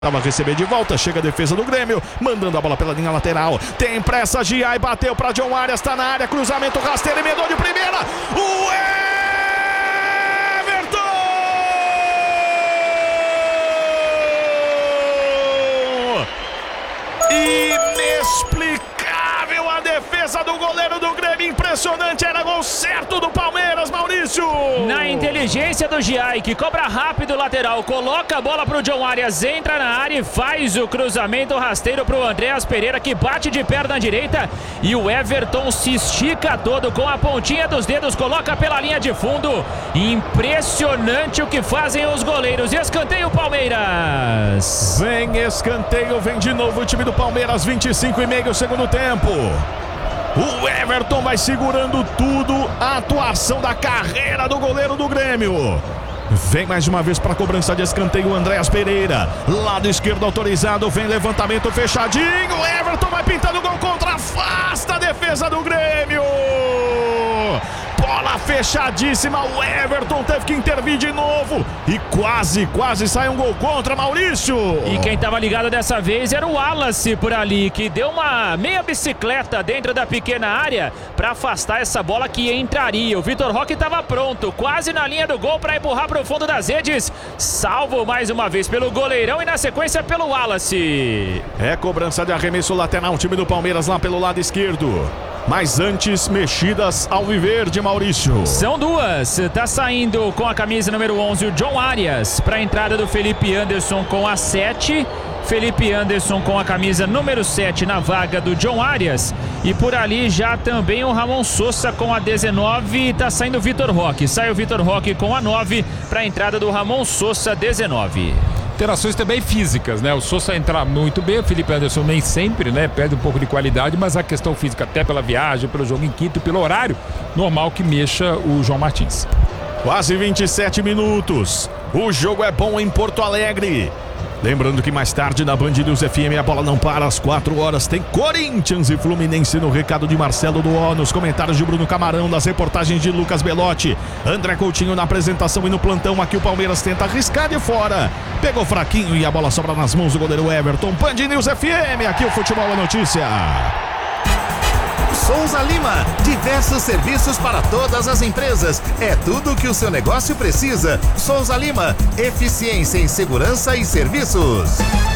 Tava a receber de volta, chega a defesa do Grêmio, mandando a bola pela linha lateral. Tem pressa, Gia, e bateu para John Arias, tá na área, cruzamento rasteiro, emendou de primeira. O Everton! Inexplicável a defesa do goleiro do Grêmio, impressionante, era gol certo do Palmeiras, Maurício! Na inteligência do Giai, que cobra rápido o lateral, coloca a bola pro John Arias, entra na área e faz o cruzamento rasteiro pro Andréas Pereira, que bate de perna direita, e o Everton se estica todo com a pontinha dos dedos, coloca pela linha de fundo. Impressionante o que fazem os goleiros. Escanteio Palmeiras. Vem escanteio, vem de novo o time do Palmeiras, 25,5 segundo tempo. O Everton vai segurando tudo, a atuação da carreira do goleiro do Grêmio. Vem mais uma vez para a cobrança de escanteio o Andréas Pereira. Lado esquerdo autorizado, vem levantamento fechadinho. O Everton vai pintando o gol contra, afasta a defesa do Grêmio. Bola fechadíssima, o Everton teve que intervir de novo e quase sai um gol contra, Maurício. E quem estava ligado dessa vez era o Wallace por ali, que deu uma meia bicicleta dentro da pequena área para afastar essa bola que entraria. O Vitor Roque estava pronto, quase na linha do gol para empurrar para o fundo das redes, salvo mais uma vez pelo goleirão e na sequência pelo Wallace. É cobrança de arremesso lateral, time do Palmeiras lá pelo lado esquerdo. Mas antes, mexidas alviverde, Maurício. São duas. Tá saindo com a camisa número 11 o John Arias para a entrada do Felipe Anderson com a 7. Felipe Anderson com a camisa número 7 na vaga do John Arias. E por ali já também o Ramon Sosa com a 19. E tá saindo o Vitor Roque. Sai o Vitor Roque com a 9 para a entrada do Ramon Sosa, 19. Alterações também físicas, né? O Sosa entra muito bem, o Felipe Anderson nem sempre, né? Perde um pouco de qualidade, mas a questão física, até pela viagem, pelo jogo em Quito, pelo horário, normal que mexa o João Martins. Quase 27 minutos. O jogo é bom em Porto Alegre. Lembrando que mais tarde na Band News FM a bola não para, às 4 horas tem Corinthians e Fluminense no recado de Marcelo Duó, nos comentários de Bruno Camarão, nas reportagens de Lucas Belotti, André Coutinho na apresentação e no plantão. Aqui o Palmeiras tenta arriscar de fora, pegou fraquinho e a bola sobra nas mãos do goleiro Everton. Band News FM, aqui o Futebol é Notícia. Souza Lima, diversos serviços para todas as empresas. É tudo o que o seu negócio precisa. Souza Lima, eficiência em segurança e serviços.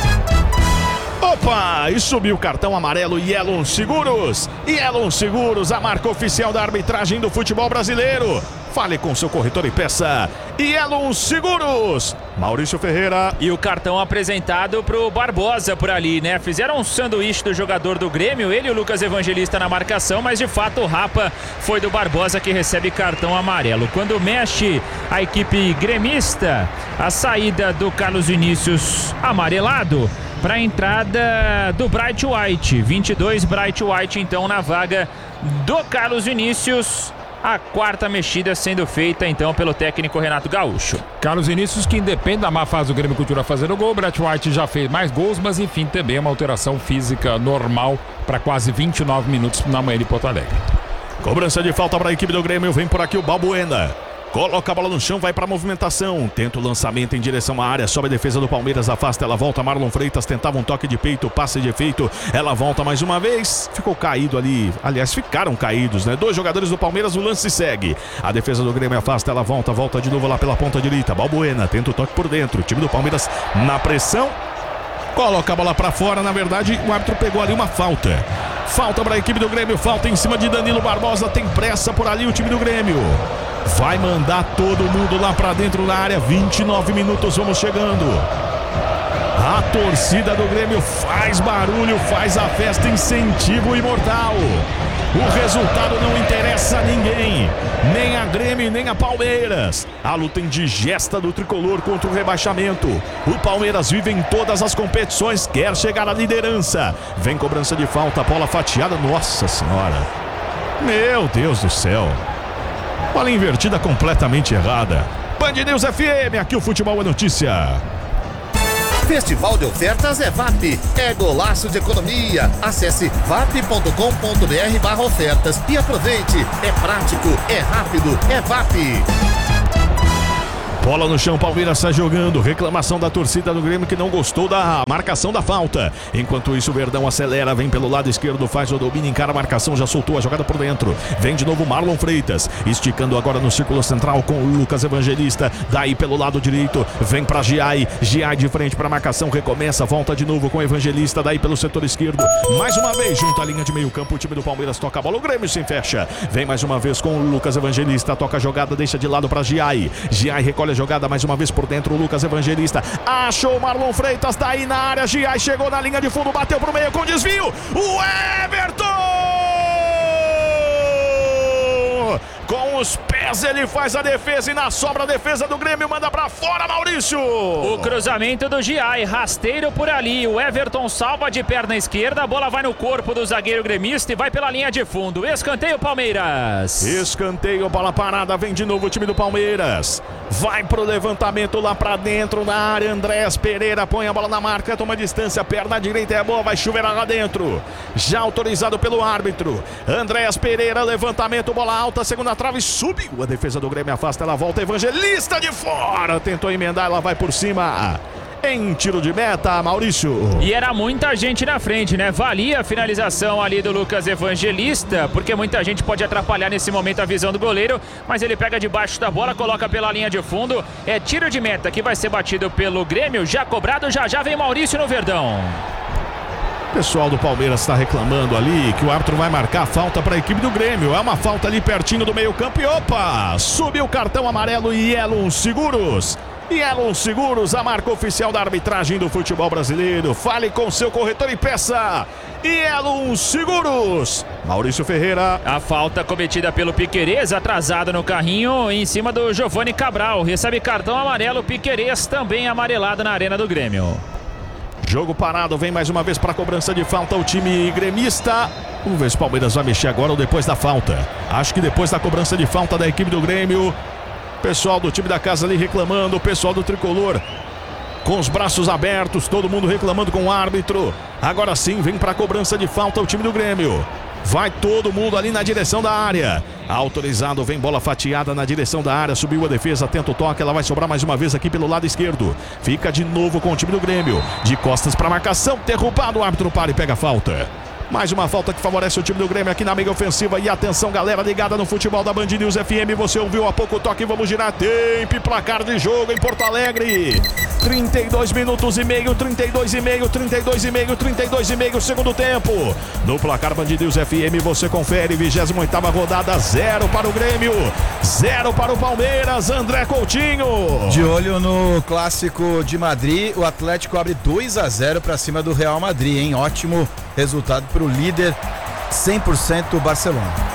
Opa, e subiu o cartão amarelo Yellow Seguros. Yellow Seguros, a marca oficial da arbitragem do futebol brasileiro. Fale com seu corretor e peça Yellow Seguros. Maurício Ferreira. E o cartão apresentado pro Barbosa por ali, né? Fizeram um sanduíche do jogador do Grêmio, ele e o Lucas Evangelista na marcação, mas de fato o rapa foi do Barbosa, que recebe cartão amarelo. Quando mexe a equipe gremista, a saída do Carlos Vinícius amarelado para a entrada do Bright White. 22, Bright White então na vaga do Carlos Vinícius. A quarta mexida sendo feita então pelo técnico Renato Gaúcho. Carlos Vinícius, que independe da má fase do Grêmio, continua fazendo gol. O Bright White já fez mais gols, mas enfim, também é uma alteração física normal para quase 29 minutos na manhã de Porto Alegre. Cobrança de falta para a equipe do Grêmio, vem por aqui o Balbuena. Coloca a bola no chão, vai para a movimentação. Tenta o lançamento em direção à área. Sobe a defesa do Palmeiras, afasta, ela volta. Marlon Freitas tentava um toque de peito, passe de efeito. Ela volta mais uma vez. Ficou caído ali. Aliás, ficaram caídos, né? 2 jogadores do Palmeiras, o lance segue. A defesa do Grêmio afasta, ela volta de novo lá pela ponta direita. Balbuena tenta o toque por dentro. O time do Palmeiras na pressão. Coloca a bola para fora. Na verdade, o árbitro pegou ali uma falta. Falta para a equipe do Grêmio. Falta em cima de Danilo Barbosa. Tem pressa por ali o time do Grêmio. Vai mandar todo mundo lá pra dentro da área. 29 minutos, vamos chegando. A torcida do Grêmio faz barulho, faz a festa, incentivo imortal. O resultado não interessa a ninguém, nem a Grêmio, nem a Palmeiras. A luta indigesta do tricolor contra o rebaixamento. O Palmeiras vive em todas as competições, quer chegar à liderança. Vem cobrança de falta, bola fatiada, nossa senhora. Meu Deus do céu. Bola invertida completamente errada. Band News FM, aqui o Futebol é Notícia. Festival de ofertas é VAP. É golaço de economia. Acesse vap.com.br/ofertas e aproveite. É prático, é rápido, é VAP. Bola no chão, Palmeiras sai jogando. Reclamação da torcida do Grêmio que não gostou da marcação da falta. Enquanto isso, o Verdão acelera, vem pelo lado esquerdo, faz o domínio, encara a marcação, já soltou a jogada por dentro. Vem de novo Marlon Freitas, esticando agora no círculo central com o Lucas Evangelista. Daí pelo lado direito, vem para Giai. Giai de frente para a marcação, recomeça, volta de novo com o Evangelista. Daí pelo setor esquerdo, mais uma vez, junto à linha de meio campo, o time do Palmeiras toca a bola. O Grêmio se fecha. Vem mais uma vez com o Lucas Evangelista, toca a jogada, deixa de lado para Giai. Giai recolhe a jogada mais uma vez por dentro, o Lucas Evangelista achou Marlon Freitas, daí na área, Giai chegou na linha de fundo, bateu pro meio com desvio, o Everton! Com os pés ele faz a defesa e na sobra a defesa do Grêmio manda pra fora, Maurício. O cruzamento do Giai, rasteiro por ali, o Everton salva de perna esquerda, a bola vai no corpo do zagueiro gremista e vai pela linha de fundo. Escanteio Palmeiras. Escanteio, bola parada, vem de novo o time do Palmeiras. Vai pro levantamento lá pra dentro da área, Andréas Pereira põe a bola na marca, toma distância, perna direita é boa, vai chover lá dentro. Já autorizado pelo árbitro. Andréas Pereira, levantamento, bola alta, segunda trave, subiu. A defesa do Grêmio afasta, ela volta, Evangelista de fora, tentou emendar, ela vai por cima. Em tiro de meta, Maurício. E era muita gente na frente, né? Valia a finalização ali do Lucas Evangelista, porque muita gente pode atrapalhar nesse momento a visão do goleiro, mas ele pega debaixo da bola, coloca pela linha de fundo. É tiro de meta que vai ser batido pelo Grêmio, já cobrado, já vem Maurício no Verdão. O pessoal do Palmeiras está reclamando ali que o árbitro vai marcar a falta para a equipe do Grêmio. É uma falta ali pertinho do meio campo e opa! Subiu o cartão amarelo e Yellow Seguros. Yellow Seguros, a marca oficial da arbitragem do futebol brasileiro. Fale com seu corretor e peça Yellow Seguros. Maurício Ferreira. A falta cometida pelo Piquerez, atrasado no carrinho em cima do Giovani Cabral. Recebe cartão amarelo, Piquerez também amarelado na arena do Grêmio. Jogo parado, vem mais uma vez para a cobrança de falta o time gremista. Vamos ver se o Palmeiras vai mexer agora ou depois da falta. Acho que depois da cobrança de falta da equipe do Grêmio. Pessoal do time da casa ali reclamando, o pessoal do tricolor com os braços abertos, todo mundo reclamando com o árbitro. Agora sim, vem para a cobrança de falta o time do Grêmio. Vai todo mundo ali na direção da área. Autorizado, vem bola fatiada na direção da área. Subiu a defesa, tenta o toque. Ela vai sobrar mais uma vez aqui pelo lado esquerdo. Fica de novo com o time do Grêmio. De costas para marcação, derrubado. O árbitro para e pega a falta. Mais uma falta que favorece o time do Grêmio aqui na meia ofensiva. E atenção, galera ligada no futebol da Band News FM. Você ouviu há pouco o toque, vamos girar tempo e placar de jogo em Porto Alegre. 32 minutos e meio, 32 e meio, 32 e meio, 32 e meio, segundo tempo. No placar Band News FM você confere, 28ª rodada, 0 para o Grêmio, 0 para o Palmeiras. André Coutinho. De olho no clássico de Madrid, o Atlético abre 2-0 para cima do Real Madrid, hein? Ótimo resultado para o líder 100% Barcelona.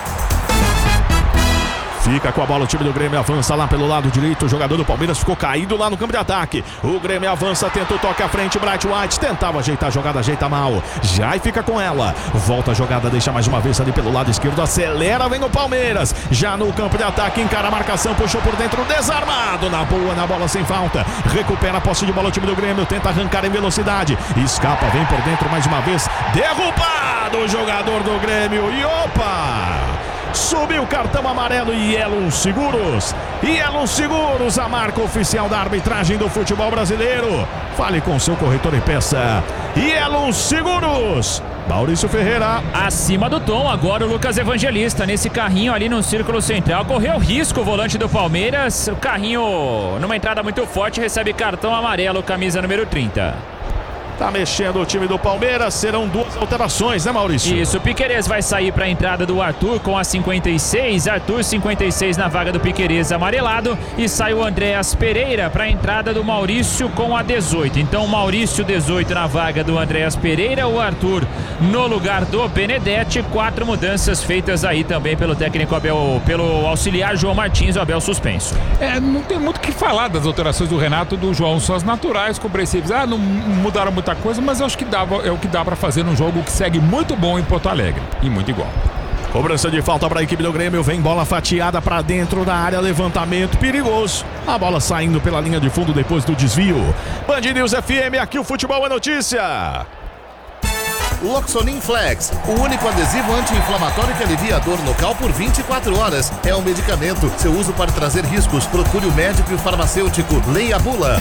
Fica com a bola o time do Grêmio, avança lá pelo lado direito, o jogador do Palmeiras ficou caído lá no campo de ataque. O Grêmio avança, tenta o toque à frente, Bright White tentava ajeitar a jogada, ajeita mal. Já fica com ela, volta a jogada, deixa mais uma vez ali pelo lado esquerdo, acelera, vem o Palmeiras. Já no campo de ataque, encara a marcação, puxou por dentro, desarmado, na boa, na bola sem falta. Recupera a posse de bola o time do Grêmio, tenta arrancar em velocidade. Escapa, vem por dentro mais uma vez, derrubado o jogador do Grêmio e opa! Subiu o cartão amarelo e Yellow Seguros. Yellow Seguros, a marca oficial da arbitragem do futebol brasileiro. Fale com seu corretor e peça Yellow Seguros. Maurício Ferreira. Acima do tom, agora o Lucas Evangelista nesse carrinho ali no círculo central. Correu risco o volante do Palmeiras. O carrinho numa entrada muito forte, recebe cartão amarelo, camisa número 30. Tá mexendo o time do Palmeiras, serão 2 alterações, né, Maurício? Isso, o Piquerez vai sair para a entrada do Arthur com a 56, Arthur 56 na vaga do Piquerez amarelado e sai o Andréas Pereira para a entrada do Maurício com a 18. Então Maurício 18 na vaga do Andréas Pereira, o Arthur no lugar do Benedetti. 4 mudanças feitas aí também pelo técnico Abel, pelo auxiliar João Martins, o Abel suspenso. Não tem muito o que falar das alterações do Renato, do João, são as naturais, compreensíveis. Não mudaram muita coisa, mas eu acho que é o que dá para fazer num jogo que segue muito bom em Porto Alegre e muito igual. Cobrança de falta para a equipe do Grêmio, vem bola fatiada para dentro da área, levantamento perigoso. A bola saindo pela linha de fundo depois do desvio. Band News FM, aqui o futebol é notícia. Loxonin Flex, o único adesivo anti-inflamatório que alivia a dor local por 24 horas. É um medicamento. Seu uso pode trazer riscos. Procure o médico e o farmacêutico. Leia a bula.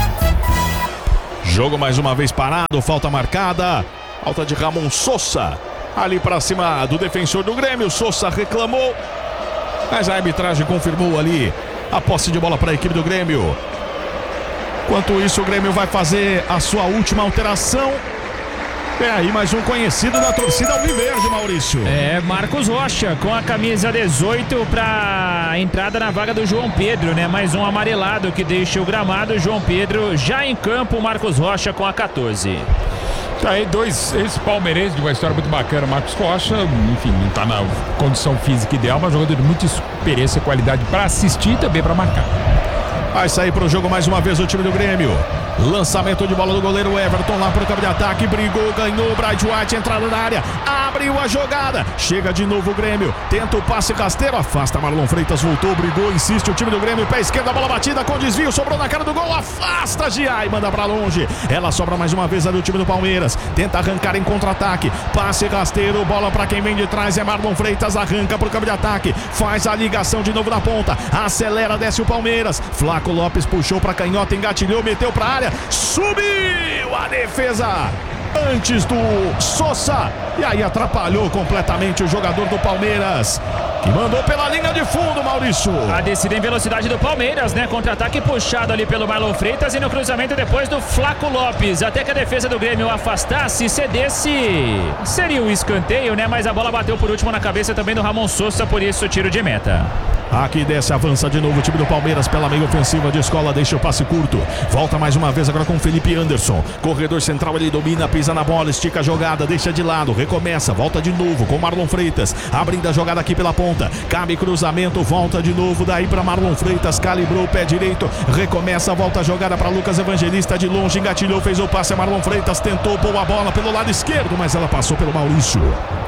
Jogo mais uma vez parado, falta marcada. Falta de Ramon Sousa. Ali para cima do defensor do Grêmio. Sousa reclamou, mas a arbitragem confirmou ali a posse de bola para a equipe do Grêmio. Enquanto isso, o Grêmio vai fazer a sua última alteração. É aí mais um conhecido da torcida alviverde, Maurício. Marcos Rocha com a camisa 18 para entrada na vaga do João Pedro, né? Mais um amarelado que deixa o gramado. João Pedro já em campo, Marcos Rocha com a 14. Tá aí dois ex-palmeirenses de uma história muito bacana. Marcos Rocha, enfim, não tá na condição física ideal, mas jogador de muita experiência e qualidade para assistir e também para marcar. Vai sair pro jogo mais uma vez o time do Grêmio. Lançamento de bola do goleiro Everton lá pro campo de ataque. Brigou, ganhou. Bright White, entrada na área. Abriu a jogada. Chega de novo o Grêmio. Tenta o passe rasteiro. Afasta Marlon Freitas. Voltou, brigou, insiste o time do Grêmio. Pé esquerdo, a bola batida com desvio. Sobrou na cara do gol. Afasta Gia e manda pra longe. Ela sobra mais uma vez a do time do Palmeiras. Tenta arrancar em contra-ataque. Passe rasteiro. Bola pra quem vem de trás. É Marlon Freitas. Arranca pro campo de ataque. Faz a ligação de novo na ponta. Acelera, desce o Palmeiras. Flaco Lopes puxou pra canhota. Engatilhou, meteu pra área. Subiu a defesa antes do Sousa e aí atrapalhou completamente o jogador do Palmeiras, que mandou pela linha de fundo, Maurício. A descida em velocidade do Palmeiras, né? Contra-ataque puxado ali pelo Marlon Freitas e no cruzamento depois do Flaco Lopes. Até que a defesa do Grêmio afastasse e cedesse, seria o escanteio, né? Mas a bola bateu por último na cabeça também do Ramon Sousa, por isso tiro de meta. Aqui desce, avança de novo o time do Palmeiras pela meia ofensiva de Escola, deixa o passe curto. Volta mais uma vez agora com o Felipe Anderson. Corredor central, ele domina, pisa na bola, estica a jogada, deixa de lado, recomeça, volta de novo com Marlon Freitas. Abrindo a jogada aqui pela ponta. Cabe cruzamento, volta de novo, daí para Marlon Freitas, calibrou o pé direito, recomeça, volta a jogada para Lucas Evangelista de longe, engatilhou, fez o passe a Marlon Freitas, tentou boa bola pelo lado esquerdo, mas ela passou pelo Maurício.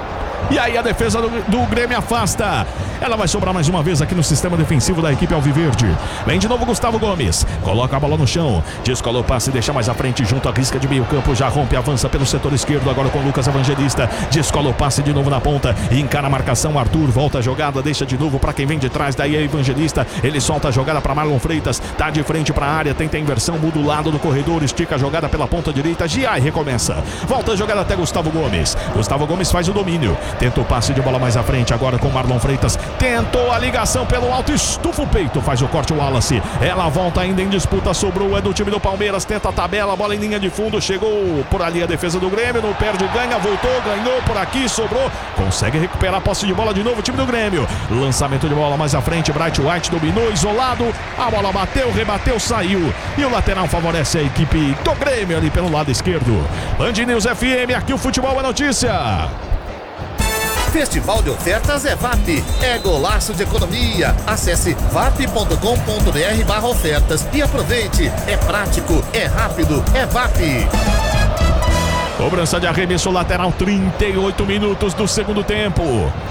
E aí a defesa do Grêmio afasta. Ela vai sobrar mais uma vez aqui no sistema defensivo da equipe alviverde. Vem de novo Gustavo Gomes. Coloca a bola no chão. Descolou o passe, deixa mais à frente junto à risca de meio campo. Já rompe, avança pelo setor esquerdo. Agora com Lucas Evangelista. Descolou o passe de novo na ponta. Encara a marcação. Arthur volta a jogada. Deixa de novo para quem vem de trás. Daí é Evangelista. Ele solta a jogada para Marlon Freitas. Tá de frente para a área. Tenta a inversão. Muda o lado do corredor. Estica a jogada pela ponta direita. Giai recomeça. Volta a jogada até Gustavo Gomes. Gustavo Gomes faz o domínio. Tenta o passe de bola mais à frente. Agora com Marlon Freitas. Tentou a ligação pelo alto. Estufa o peito. Faz o corte o Wallace. Ela volta ainda em disputa. Sobrou. É do time do Palmeiras. Tenta a tabela. Bola em linha de fundo. Chegou por ali a defesa do Grêmio. Não perde, ganha. Voltou. Ganhou por aqui. Sobrou. Consegue recuperar a posse de bola de novo. O time do Grêmio. Lançamento de bola mais à frente. Bright White dominou. Isolado. A bola bateu. Rebateu. Saiu. E o lateral favorece a equipe do Grêmio ali pelo lado esquerdo. Band News FM. Aqui o futebol é notícia. Festival de ofertas é VAP, é golaço de economia. Acesse vap.com.br/ofertas e aproveite. É prático, é rápido, é VAP. Cobrança de arremesso lateral, 38 minutos do segundo tempo.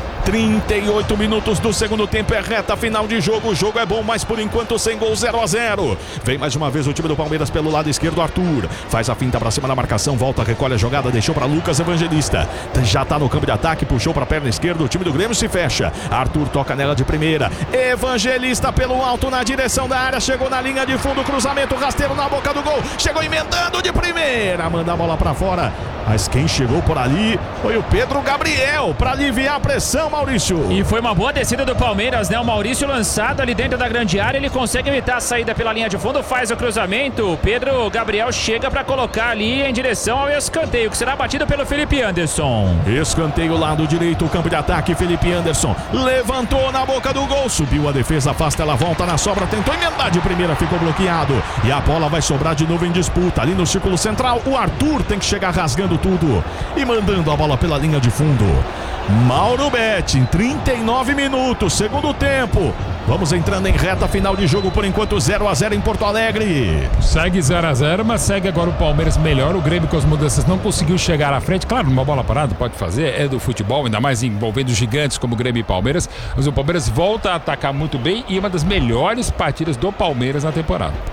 38 minutos do segundo tempo, é reta final de jogo. O jogo é bom, mas por enquanto sem gol, 0-0. Vem mais uma vez o time do Palmeiras pelo lado esquerdo. Arthur faz a finta pra cima da marcação, volta, recolhe a jogada, deixou pra Lucas Evangelista. Já tá no campo de ataque, puxou pra perna esquerda. O time do Grêmio se fecha. Arthur toca nela de primeira. Evangelista pelo alto na direção da área. Chegou na linha de fundo, cruzamento rasteiro na boca do gol. Chegou emendando de primeira, manda a bola pra fora. Mas quem chegou por ali foi o Pedro Gabriel pra aliviar a pressão, Maurício. E foi uma boa descida do Palmeiras, né? O Maurício lançado ali dentro da grande área, ele consegue evitar a saída pela linha de fundo, faz o cruzamento. O Pedro Gabriel chega para colocar ali em direção ao escanteio, que será batido pelo Felipe Anderson. Escanteio lado direito, o campo de ataque, Felipe Anderson levantou na boca do gol, subiu a defesa, afasta, ela volta na sobra, tentou emendar de primeira, ficou bloqueado. E a bola vai sobrar de novo em disputa, ali no círculo central. O Arthur tem que chegar rasgando tudo e mandando a bola pela linha de fundo. Mauro Betti, 39 minutos, segundo tempo. Vamos entrando em reta final de jogo, por enquanto 0-0 em Porto Alegre. Segue 0-0, mas segue agora o Palmeiras melhor. O Grêmio com as mudanças não conseguiu chegar à frente. Claro, uma bola parada pode fazer, é do futebol, ainda mais envolvendo gigantes como Grêmio e Palmeiras. Mas o Palmeiras volta a atacar muito bem e uma das melhores partidas do Palmeiras na temporada.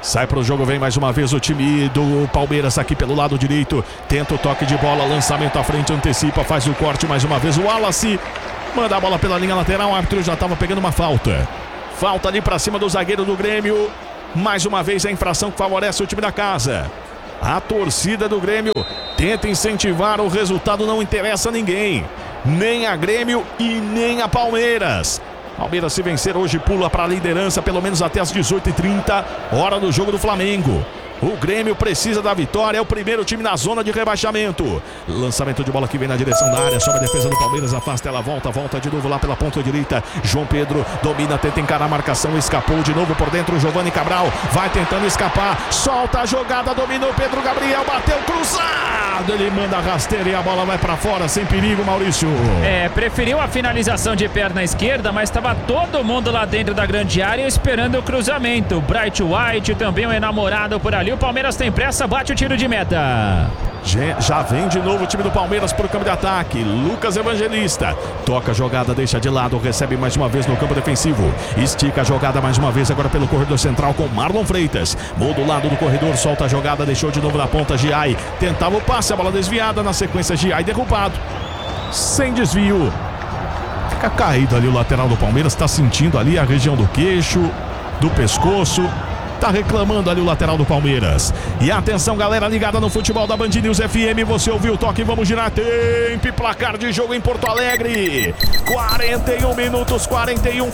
Sai pro jogo, vem mais uma vez o time do Palmeiras aqui pelo lado direito. Tenta o toque de bola, lançamento à frente, antecipa, faz o corte mais uma vez. O Wallace manda a bola pela linha lateral, o árbitro já estava pegando uma falta. Falta ali pra cima do zagueiro do Grêmio. Mais uma vez a infração que favorece o time da casa. A torcida do Grêmio tenta incentivar, o resultado não interessa a ninguém. Nem a Grêmio e nem a Palmeiras. Palmeiras, se vencer hoje, pula para a liderança pelo menos até as 18h30, hora do jogo do Flamengo. O Grêmio precisa da vitória, é o primeiro time na zona de rebaixamento. Lançamento de bola que vem na direção da área, sobe a defesa do Palmeiras, afasta, ela volta de novo lá pela ponta direita. João Pedro domina, tenta encarar a marcação, escapou de novo por dentro, Giovani Cabral vai tentando escapar, solta a jogada, dominou Pedro Gabriel, bateu cruzado, ele manda a rasteira e a bola vai para fora, sem perigo, Maurício. Preferiu a finalização de perna esquerda, mas estava todo mundo lá dentro da grande área esperando o cruzamento. Bright White, também o enamorado por ali. O Palmeiras tem pressa, bate o tiro de meta. Já vem de novo o time do Palmeiras para o campo de ataque. Lucas Evangelista toca a jogada, deixa de lado, recebe mais uma vez no campo defensivo. Estica a jogada mais uma vez agora pelo corredor central com Marlon Freitas. Muda o lado do corredor, solta a jogada, deixou de novo na ponta Giai. Tentava o passe, a bola desviada, na sequência Giai derrubado. Sem desvio. Fica caído ali o lateral do Palmeiras, está sentindo ali a região do queixo, do pescoço. Tá reclamando ali o lateral do Palmeiras. E atenção, galera ligada no futebol da Band News FM. Você ouviu o toque, vamos girar. Tempo e placar de jogo em Porto Alegre. 41 minutos, 41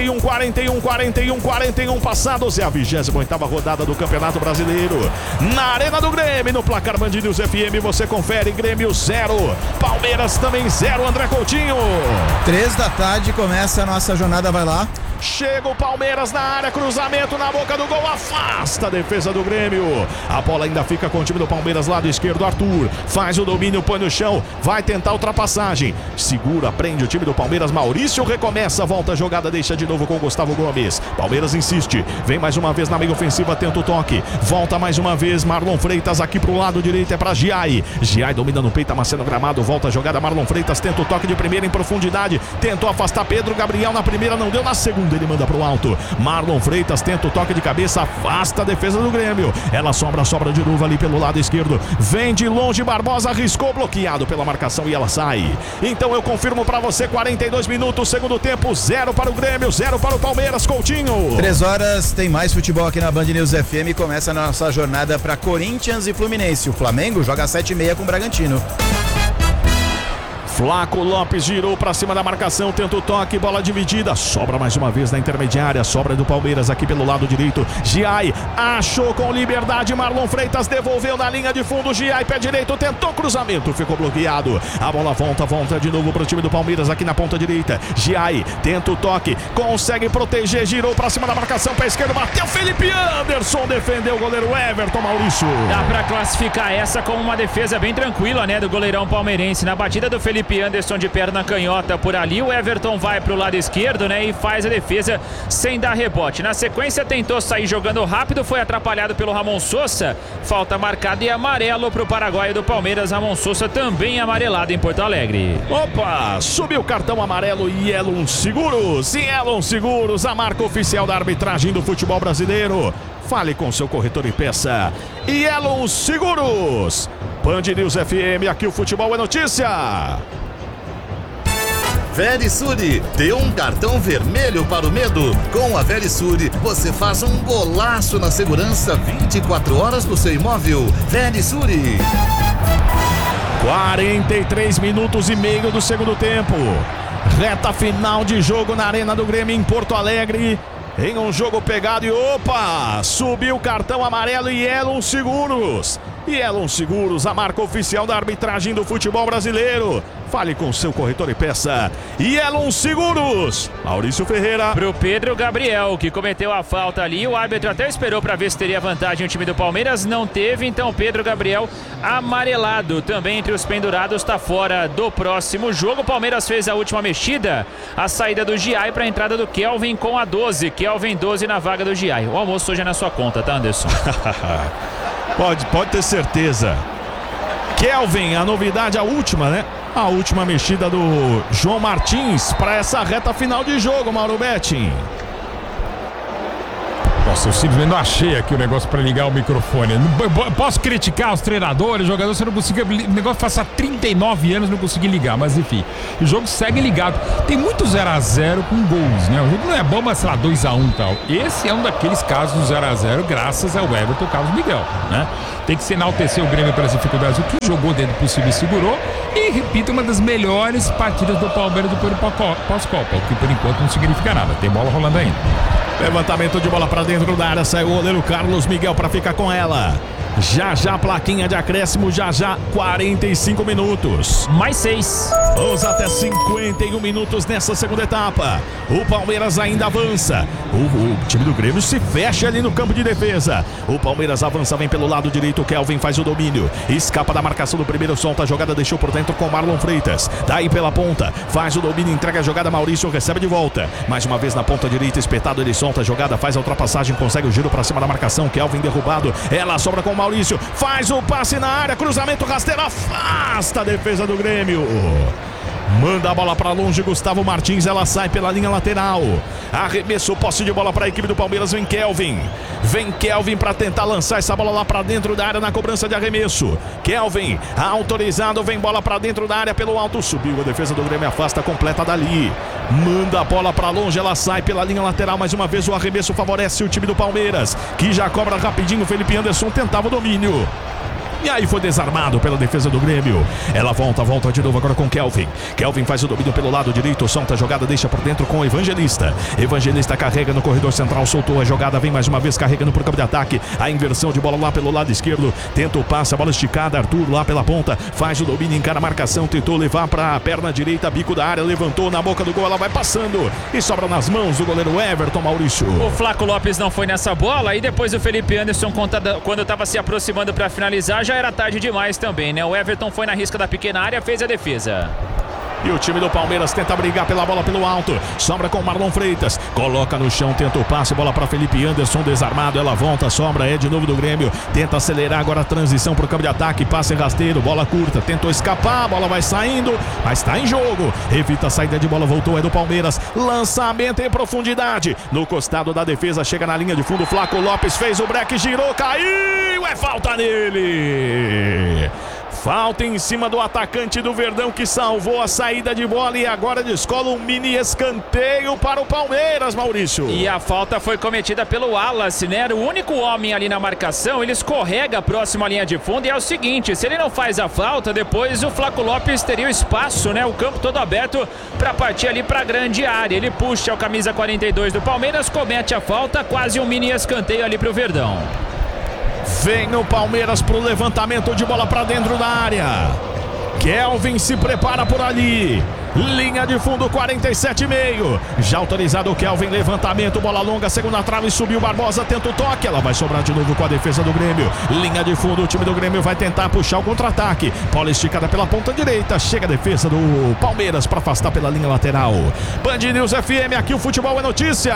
passados. É a 28ª rodada do Campeonato Brasileiro. Na Arena do Grêmio, no placar Band News FM, você confere. Grêmio 0, Palmeiras também 0, André Coutinho. 3 da tarde começa a nossa jornada, vai lá. Chega o Palmeiras na área, cruzamento na boca do gol, afasta a defesa do Grêmio. A bola ainda fica com o time do Palmeiras, lado esquerdo, Arthur faz o domínio, põe no chão, vai tentar ultrapassagem, segura, prende o time do Palmeiras, Maurício recomeça, volta a jogada, deixa de novo com o Gustavo Gomes. Palmeiras insiste, vem mais uma vez na meia ofensiva, tenta o toque, volta mais uma vez, Marlon Freitas aqui pro lado direito, é pra Giai. Giai domina no peito, amassando o gramado, volta a jogada, Marlon Freitas tenta o toque de primeira em profundidade, tentou afastar Pedro Gabriel na primeira, não deu, na segunda ele manda pro alto. Marlon Freitas tenta o toque de cabeça, afasta a defesa do Grêmio. Ela sobra de novo ali pelo lado esquerdo. Vem de longe, Barbosa arriscou, bloqueado pela marcação e ela sai. Então eu confirmo pra você, 42 minutos, segundo tempo, 0 para o Grêmio, 0 para o Palmeiras, Coutinho. 3 horas, tem mais futebol aqui na Band News FM. Começa a nossa jornada pra Corinthians e Fluminense. O Flamengo joga às 7h30 com o Bragantino. Flaco Lopes girou pra cima da marcação, tenta o toque, bola dividida, sobra mais uma vez na intermediária, sobra do Palmeiras aqui pelo lado direito, Giai achou com liberdade, Marlon Freitas devolveu na linha de fundo, Giai pé direito, tentou cruzamento, ficou bloqueado, a bola volta de novo pro time do Palmeiras aqui na ponta direita, Giai tenta o toque, consegue proteger, girou pra cima da marcação, pé esquerdo, bateu Felipe Anderson, defendeu o goleiro Everton, Maurício. Dá pra classificar essa como uma defesa bem tranquila, né, do goleirão palmeirense, na batida do Felipe Anderson de perna canhota por ali, o Everton vai pro lado esquerdo, né, e faz a defesa sem dar rebote. Na sequência tentou sair jogando rápido, foi atrapalhado pelo Ramon Sosa, falta marcada e amarelo pro paraguaio do Palmeiras. Ramon Sosa também amarelado em Porto Alegre. Opa, subiu o cartão amarelo Yellow Seguros. Yellow Seguros, a marca oficial da arbitragem do futebol brasileiro. Fale com seu corretor e peça Yellow Seguros. Band News FM, aqui o futebol é notícia. Verisure, dê um cartão vermelho para o medo. Com a Verisure, você faz um golaço na segurança 24 horas no seu imóvel. Verisure. 43 minutos e meio do segundo tempo. Reta final de jogo na Arena do Grêmio em Porto Alegre. Em um jogo pegado e opa, subiu o cartão amarelo e Yellow Seguros. Yellow Seguros, a marca oficial da arbitragem do futebol brasileiro. Fale com seu corretor e peça Yellow Seguros. Maurício Ferreira. Pro Pedro Gabriel, que cometeu a falta ali. O árbitro até esperou para ver se teria vantagem o time do Palmeiras. Não teve, então Pedro Gabriel amarelado. Também entre os pendurados, está fora do próximo jogo. O Palmeiras fez a última mexida. A saída do Giai para a entrada do Kelvin com a 12. Kelvin 12 na vaga do Giai. O almoço hoje é na sua conta, tá, Anderson? Pode ter certeza. Kelvin, a novidade, a última, né? A última mexida do João Martins para essa reta final de jogo, Mauro Betting. Nossa, eu simplesmente não achei aqui o negócio pra ligar o microfone. Posso criticar os treinadores, jogadores, se eu não consigo. O negócio passa 39 anos e não consegui ligar, mas enfim. O jogo segue ligado. Tem muito 0x0 com gols, né? O jogo não é bom, mas sei lá, 2x1 e tal. Esse é um daqueles casos do 0x0, graças ao Everton Carlos Miguel, né? Tem que se enaltecer o Grêmio pelas dificuldades. O que jogou dentro do possível e segurou. E, repito, uma das melhores partidas do Palmeiras do período pós-Copa, o que por enquanto não significa nada. Tem bola rolando ainda. Levantamento de bola pra dentro da área, sai o goleiro Carlos Miguel pra ficar com ela. Já plaquinha de acréscimo, já 45 minutos. Mais 6. Vamos até 51 minutos nessa segunda etapa. O Palmeiras ainda avança. O time do Grêmio se fecha ali no campo de defesa. O Palmeiras avança, vem pelo lado direito. O Kelvin faz o domínio. Escapa da marcação do primeiro, solta a jogada, deixou por dentro com Marlon Freitas. Daí pela ponta, faz o domínio, entrega a jogada. Maurício recebe de volta. Mais uma vez na ponta direita, espetado, ele solta a jogada, faz a ultrapassagem, consegue o giro pra cima da marcação. Kelvin derrubado. Ela sobra com o Maurício, faz o passe na área, cruzamento rasteiro, afasta a defesa do Grêmio. Manda a bola para longe, Gustavo Martins, ela sai pela linha lateral. Arremesso, posse de bola para a equipe do Palmeiras, vem Kelvin para tentar lançar essa bola lá para dentro da área na cobrança de arremesso. Kelvin, autorizado, vem bola para dentro da área pelo alto, subiu a defesa do Grêmio, afasta, completa dali. Manda a bola para longe, ela sai pela linha lateral, mais uma vez o arremesso favorece o time do Palmeiras, que já cobra rapidinho. Felipe Anderson tentava o domínio. E aí foi desarmado pela defesa do Grêmio. Ela volta de novo agora com Kelvin. Kelvin faz o domínio pelo lado direito, solta a jogada, deixa por dentro com o Evangelista. Evangelista carrega no corredor central, soltou a jogada, vem mais uma vez carregando pro campo de ataque. A inversão de bola lá pelo lado esquerdo. Tenta o passe, a bola esticada, Arthur lá pela ponta. Faz o domínio, encara a marcação, tentou levar pra perna direita, bico da área, levantou na boca do gol, ela vai passando. E sobra nas mãos do goleiro Everton, Maurício. O Flaco Lopes não foi nessa bola e depois o Felipe Anderson, quando estava se aproximando para finalizar, já era tarde demais também, né? O Everton foi na risca da pequena área, fez a defesa. E o time do Palmeiras tenta brigar pela bola pelo alto. Sobra com Marlon Freitas. Coloca no chão, tenta o passe. Bola para Felipe Anderson, desarmado. Ela volta, sobra, é de novo do Grêmio. Tenta acelerar agora a transição para o campo de ataque. Passe rasteiro, bola curta. Tentou escapar, a bola vai saindo, mas está em jogo. Evita a saída de bola, voltou, é do Palmeiras. Lançamento em profundidade. No costado da defesa, chega na linha de fundo. Flaco Lopes fez o break, girou, caiu. É falta nele. Falta em cima do atacante do Verdão, que salvou a saída de bola e agora descola um mini escanteio para o Palmeiras, Maurício. E a falta foi cometida pelo Wallace, né? Era o único homem ali na marcação, ele escorrega próximo à linha de fundo e é o seguinte, se ele não faz a falta, depois o Flaco Lopes teria o espaço, né? O campo todo aberto para partir ali para a grande área. Ele puxa o camisa 42 do Palmeiras, comete a falta, quase um mini escanteio ali para o Verdão. Vem o Palmeiras pro levantamento de bola para dentro da área. Kelvin se prepara por ali. Linha de fundo, 47,5. Já autorizado o Kelvin, levantamento, bola longa, segunda trave, subiu Barbosa, tenta o toque. Ela vai sobrar de novo com a defesa do Grêmio. Linha de fundo, o time do Grêmio vai tentar puxar o contra-ataque. Bola esticada pela ponta direita. Chega a defesa do Palmeiras para afastar pela linha lateral. Band News FM, aqui o futebol é notícia.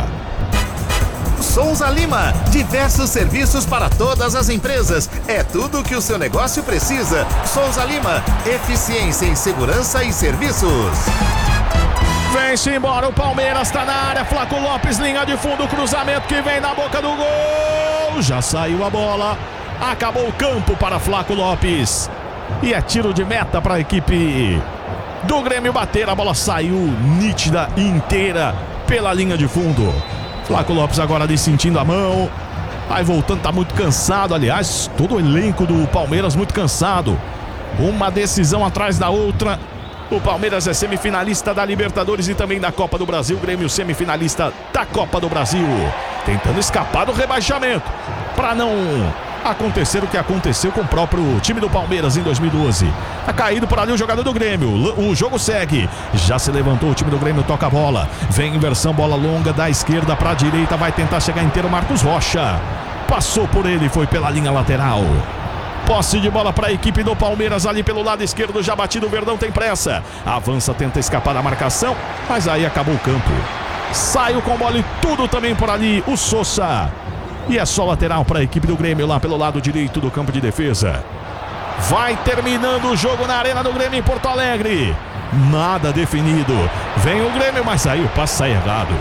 Souza Lima, diversos serviços para todas as empresas. É tudo o que o seu negócio precisa. Souza Lima, eficiência em segurança e serviços. Vem-se embora, o Palmeiras está na área. Flaco Lopes, linha de fundo, cruzamento que vem na boca do gol. Já saiu a bola. Acabou o campo para Flaco Lopes. E é tiro de meta para a equipe do Grêmio bater. A bola saiu nítida inteira pela linha de fundo. Flaco Lopes agora ali sentindo a mão. Vai voltando, tá muito cansado. Aliás, todo o elenco do Palmeiras muito cansado. Uma decisão atrás da outra. O Palmeiras é semifinalista da Libertadores e também da Copa do Brasil. O Grêmio semifinalista da Copa do Brasil. Tentando escapar do rebaixamento. Para não acontecer o que aconteceu com o próprio time do Palmeiras em 2012. Tá caído por ali o jogador do Grêmio. O jogo segue. Já se levantou o time do Grêmio, toca a bola. Vem inversão, bola longa da esquerda para a direita. Vai tentar chegar inteiro Marcos Rocha. Passou por ele, foi pela linha lateral. Posse de bola para a equipe do Palmeiras ali pelo lado esquerdo. Já batido, o Verdão tem pressa. Avança, tenta escapar da marcação, mas aí acabou o campo. Saiu com bola e tudo também por ali o Sousa. E é só lateral para a equipe do Grêmio lá pelo lado direito do campo de defesa. Vai terminando o jogo na Arena do Grêmio em Porto Alegre. Nada definido. Vem o Grêmio, mas aí o passe sai errado.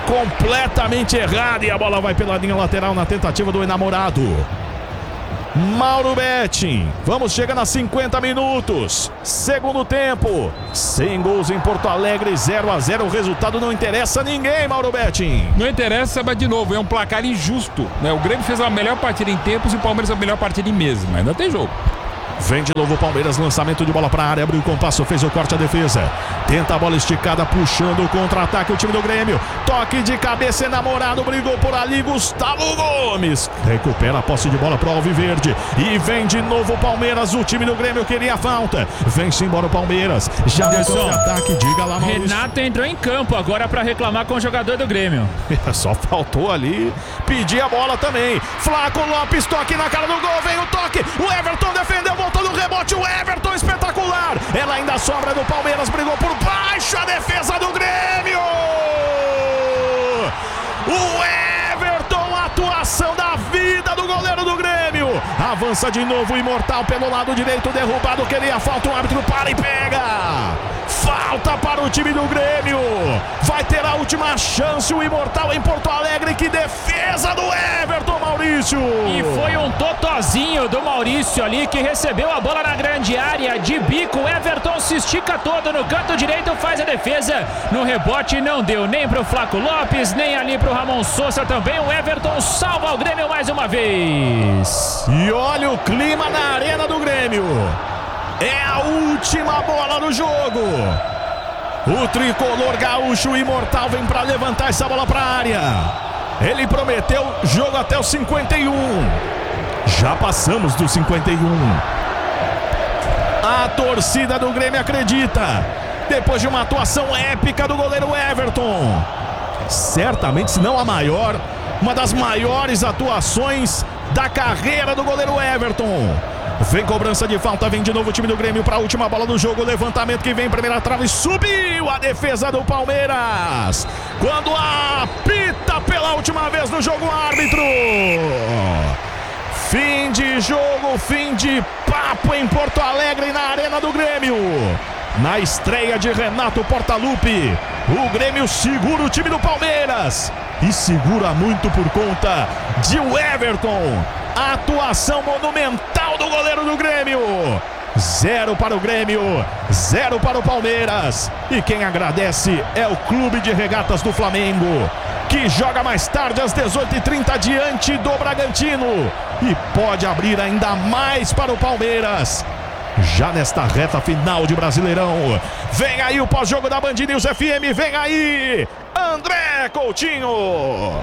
completamente errada e a bola vai pela linha lateral na tentativa do enamorado. Mauro Betting, vamos chegando a 50 minutos, segundo tempo, sem gols em Porto Alegre, 0-0, o resultado não interessa a ninguém, Mauro Betting. Não interessa, mas de novo, é um placar injusto, né? O Grêmio fez a melhor partida em tempos e o Palmeiras a melhor partida em meses, mas ainda tem jogo. Vem de novo o Palmeiras, lançamento de bola para a área, abriu o compasso, fez o corte, a defesa tenta a bola esticada, puxando o contra-ataque o time do Grêmio, toque de cabeça, enamorado, brigou por ali, Gustavo Gomes recupera a posse de bola para o Alviverde e vem de novo o Palmeiras, o time do Grêmio queria a falta, vem-se embora o Palmeiras, já Anderson, de ataque, diga lá, Maurício. Renato entrou em campo agora para reclamar com o jogador do Grêmio. Só faltou ali pedir a bola também. Flaco Lopes, toque na cara do gol, vem o toque, o Everton defendeu, voltou no rebote, o Everton espetacular, ela ainda sobra do Palmeiras, brigou por baixo, a defesa do Grêmio, o Everton, atuação da vida do goleiro do Grêmio, avança de novo o Imortal pelo lado direito, derrubado, queria falta, o árbitro para e pega, falta para o time do Grêmio, vai ter a última chance o Imortal em Porto Alegre, que defesa do Everton, Maurício. E foi um totozinho do Maurício ali, que recebeu a bola na grande área, de bico, o Everton se estica todo no canto direito, faz a defesa, no rebote não deu nem pro Flaco Lopes, nem ali pro Ramon Sousa também, o Everton salva o Grêmio mais uma vez. E olha o clima na arena do Grêmio, é a última bola do jogo, o tricolor gaúcho Imortal vem para levantar essa bola para a área, ele prometeu jogo até o 51, já passamos do 51, a torcida do Grêmio acredita, depois de uma atuação épica do goleiro Everton, certamente se não a maior, uma das maiores atuações da carreira do goleiro Everton. Vem cobrança de falta, vem de novo o time do Grêmio para a última bola do jogo, levantamento que vem, primeira trave, subiu a defesa do Palmeiras, quando apita pela última vez no jogo árbitro, fim de jogo, fim de papo em Porto Alegre, na arena do Grêmio, na estreia de Renato Portaluppi, o Grêmio segura o time do Palmeiras, e segura muito por conta de Everton, a atuação monumental do goleiro do Grêmio, 0 para o Grêmio, 0 para o Palmeiras, e quem agradece é o Clube de Regatas do Flamengo, que joga mais tarde às 18h30 diante do Bragantino, e pode abrir ainda mais para o Palmeiras, já nesta reta final de Brasileirão. Vem aí o pós-jogo da Band News FM, vem aí André Coutinho.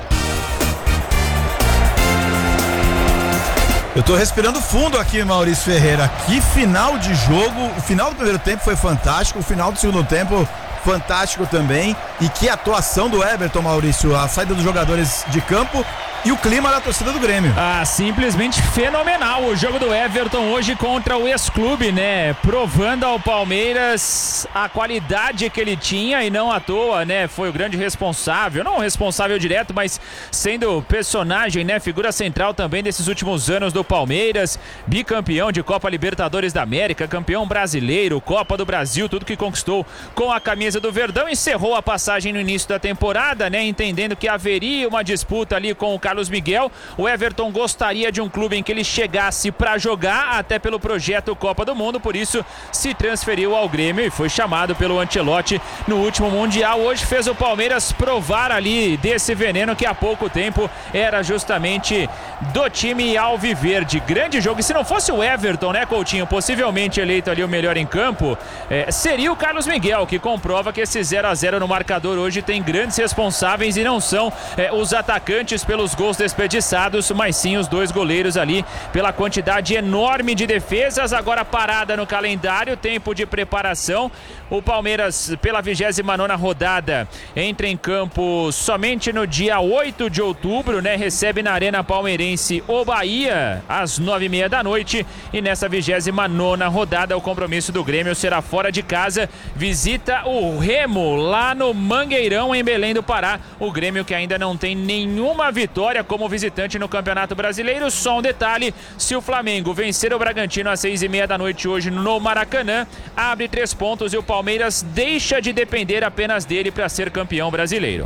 Eu tô respirando fundo aqui, Maurício Ferreira. Que final de jogo. O final do primeiro tempo foi fantástico, o final do segundo tempo fantástico também. E que atuação do Everton, Maurício. A saída dos jogadores de campo e o clima da torcida do Grêmio. Simplesmente fenomenal o jogo do Everton hoje contra o ex-clube, né? Provando ao Palmeiras a qualidade que ele tinha, e não à toa, né? Foi o grande responsável, não o responsável direto, mas sendo personagem, né? Figura central também desses últimos anos do Palmeiras, bicampeão de Copa Libertadores da América, campeão brasileiro, Copa do Brasil, tudo que conquistou com a camisa do Verdão. Encerrou a passagem no início da temporada, né? Entendendo que haveria uma disputa ali com o Carlos Miguel. O Everton gostaria de um clube em que ele chegasse para jogar, até pelo projeto Copa do Mundo, por isso se transferiu ao Grêmio e foi chamado pelo Ancelotti no último Mundial. Hoje fez o Palmeiras provar ali desse veneno que há pouco tempo era justamente do time alviverde. Grande jogo, e se não fosse o Everton, né, Coutinho, possivelmente eleito ali o melhor em campo, seria o Carlos Miguel, que comprova que esse 0-0 no marcador hoje tem grandes responsáveis, e não são os atacantes pelos gols desperdiçados, mas sim os dois goleiros ali pela quantidade enorme de defesas. Agora parada no calendário, tempo de preparação. O Palmeiras, pela 29ª rodada, entra em campo somente no dia 8 de outubro, né? Recebe na Arena Palmeirense o Bahia às 9h30 da noite, e nessa 29ª rodada o compromisso do Grêmio será fora de casa, visita o Remo lá no Mangueirão, em Belém do Pará. O Grêmio que ainda não tem nenhuma vitória como visitante no Campeonato Brasileiro. Só um detalhe: se o Flamengo vencer o Bragantino às 6h30 da noite hoje no Maracanã, abre 3 pontos e o Palmeiras deixa de depender apenas dele para ser campeão brasileiro.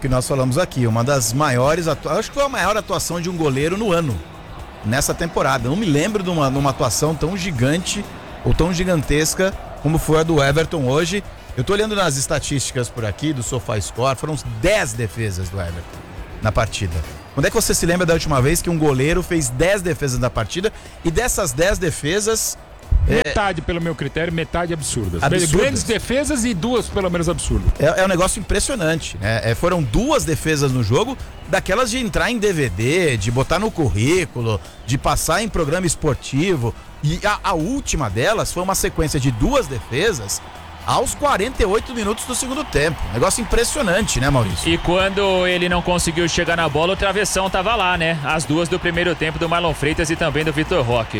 que nós falamos aqui, uma das maiores, acho que foi a maior atuação de um goleiro no ano, nessa temporada. Não me lembro de uma atuação tão gigante ou tão gigantesca como foi a do Everton hoje. Eu tô olhando nas estatísticas por aqui do SofaScore, foram 10 defesas do Everton na partida. Quando é que você se lembra da última vez que um goleiro fez 10 defesas na partida? E dessas 10 defesas... Metade, pelo meu critério, metade absurdas. Absurdas. Grandes defesas e 2, pelo menos, absurdas. É um negócio impressionante, né? Foram 2 defesas no jogo, daquelas de entrar em DVD, de botar no currículo, de passar em programa esportivo. E a última delas foi uma sequência de 2 defesas aos 48 minutos do segundo tempo. Negócio impressionante, né, Maurício? E quando ele não conseguiu chegar na bola, o travessão tava lá, né? As 2 do primeiro tempo do Marlon Freitas e também do Vitor Roque.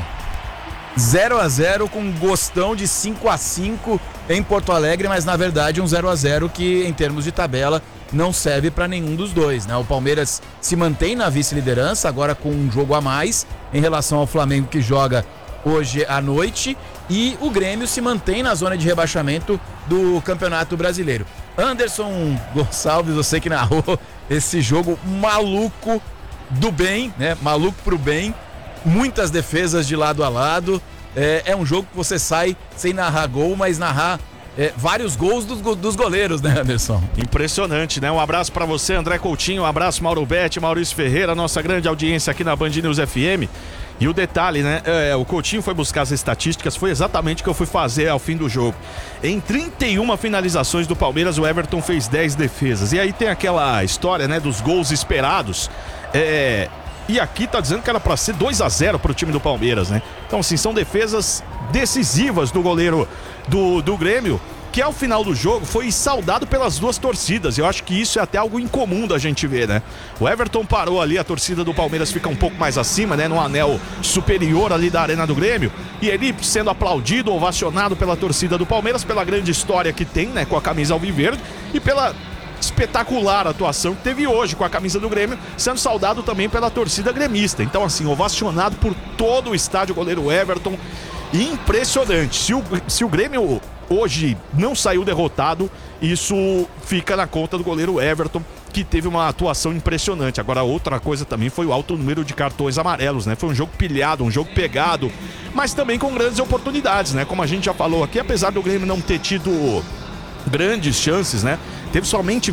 0-0 com um gostão de 5-5 em Porto Alegre, mas na verdade um 0-0 que em termos de tabela não serve para nenhum dos dois, né? O Palmeiras se mantém na vice-liderança, agora com um jogo a mais em relação ao Flamengo, que joga hoje à noite, e o Grêmio se mantém na zona de rebaixamento do Campeonato Brasileiro. Anderson Gonçalves, você que narrou esse jogo maluco do bem, né? Maluco pro bem. Muitas defesas de lado a lado. É um jogo que você sai sem narrar gol, mas narrar vários gols dos goleiros, né, Anderson? Impressionante, né? Um abraço pra você, André Coutinho, um abraço Mauro Betti, Maurício Ferreira, nossa grande audiência aqui na Band News FM. E o detalhe, né? O Coutinho foi buscar as estatísticas, foi exatamente o que eu fui fazer ao fim do jogo. Em 31 finalizações do Palmeiras, o Everton fez 10 defesas. E aí tem aquela história, né, dos gols esperados. E aqui tá dizendo que era pra ser 2-0 pro time do Palmeiras, né? Então, assim, são defesas decisivas do goleiro do Grêmio, que ao final do jogo foi saudado pelas 2 torcidas. Eu acho que isso é até algo incomum da gente ver, né? O Everton parou ali, a torcida do Palmeiras fica um pouco mais acima, né? No anel superior ali da arena do Grêmio. E ele sendo aplaudido, ovacionado pela torcida do Palmeiras, pela grande história que tem, né? Com a camisa alviverde e pela espetacular atuação que teve hoje com a camisa do Grêmio, sendo saudado também pela torcida gremista. Então, assim, ovacionado por todo o estádio, o goleiro Everton. Impressionante. Se o Grêmio hoje não saiu derrotado, isso fica na conta do goleiro Everton, que teve uma atuação impressionante. Agora, outra coisa também foi o alto número de cartões amarelos, né? Foi um jogo pilhado, um jogo pegado, mas também com grandes oportunidades, né? Como a gente já falou aqui, apesar do Grêmio não ter tido grandes chances, né? Teve somente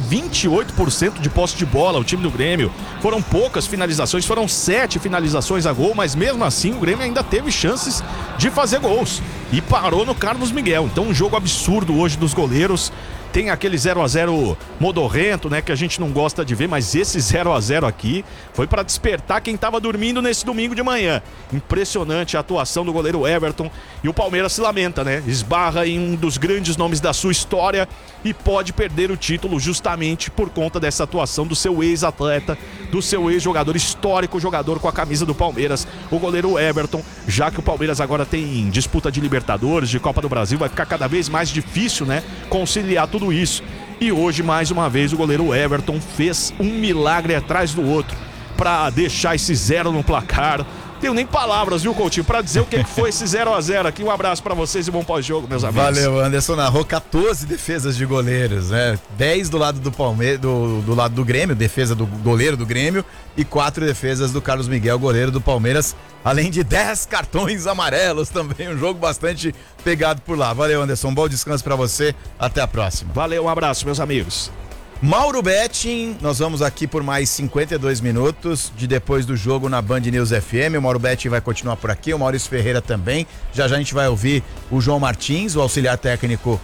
28% de posse de bola o time do Grêmio. Foram poucas finalizações, foram 7 finalizações a gol, mas mesmo assim o Grêmio ainda teve chances de fazer gols. E parou no Carlos Miguel. Então um jogo absurdo hoje dos goleiros. Tem aquele 0-0 modorrento, né, que a gente não gosta de ver, mas esse 0-0 aqui foi para despertar quem estava dormindo nesse domingo de manhã. Impressionante a atuação do goleiro Everton, e o Palmeiras se lamenta, né? Esbarra em um dos grandes nomes da sua história e pode perder o título justamente por conta dessa atuação do seu ex-atleta, do seu ex-jogador, histórico jogador com a camisa do Palmeiras, o goleiro Everton. Já que o Palmeiras agora tem disputa de Libertadores, de Copa do Brasil, vai ficar cada vez mais difícil, né, conciliar tudo isso. E hoje, mais uma vez, o goleiro Everton fez um milagre atrás do outro para deixar esse 0 no placar. Tenho nem palavras, viu, Coutinho, pra dizer o que foi esse 0-0 aqui. Um abraço pra vocês e bom pós-jogo, meus amigos. Valeu, Anderson narrou 14 defesas de goleiros, né? 10 do lado do Palmeiras, do lado do Grêmio, defesa do goleiro do Grêmio, e 4 defesas do Carlos Miguel, goleiro do Palmeiras, além de 10 cartões amarelos também, um jogo bastante pegado por lá. Valeu, Anderson, bom descanso pra você, até a próxima. Valeu, um abraço, meus amigos. Mauro Betting, nós vamos aqui por mais 52 minutos de depois do jogo na Band News FM. O Mauro Betting vai continuar por aqui, o Maurício Ferreira também. Já a gente vai ouvir o João Martins, o auxiliar técnico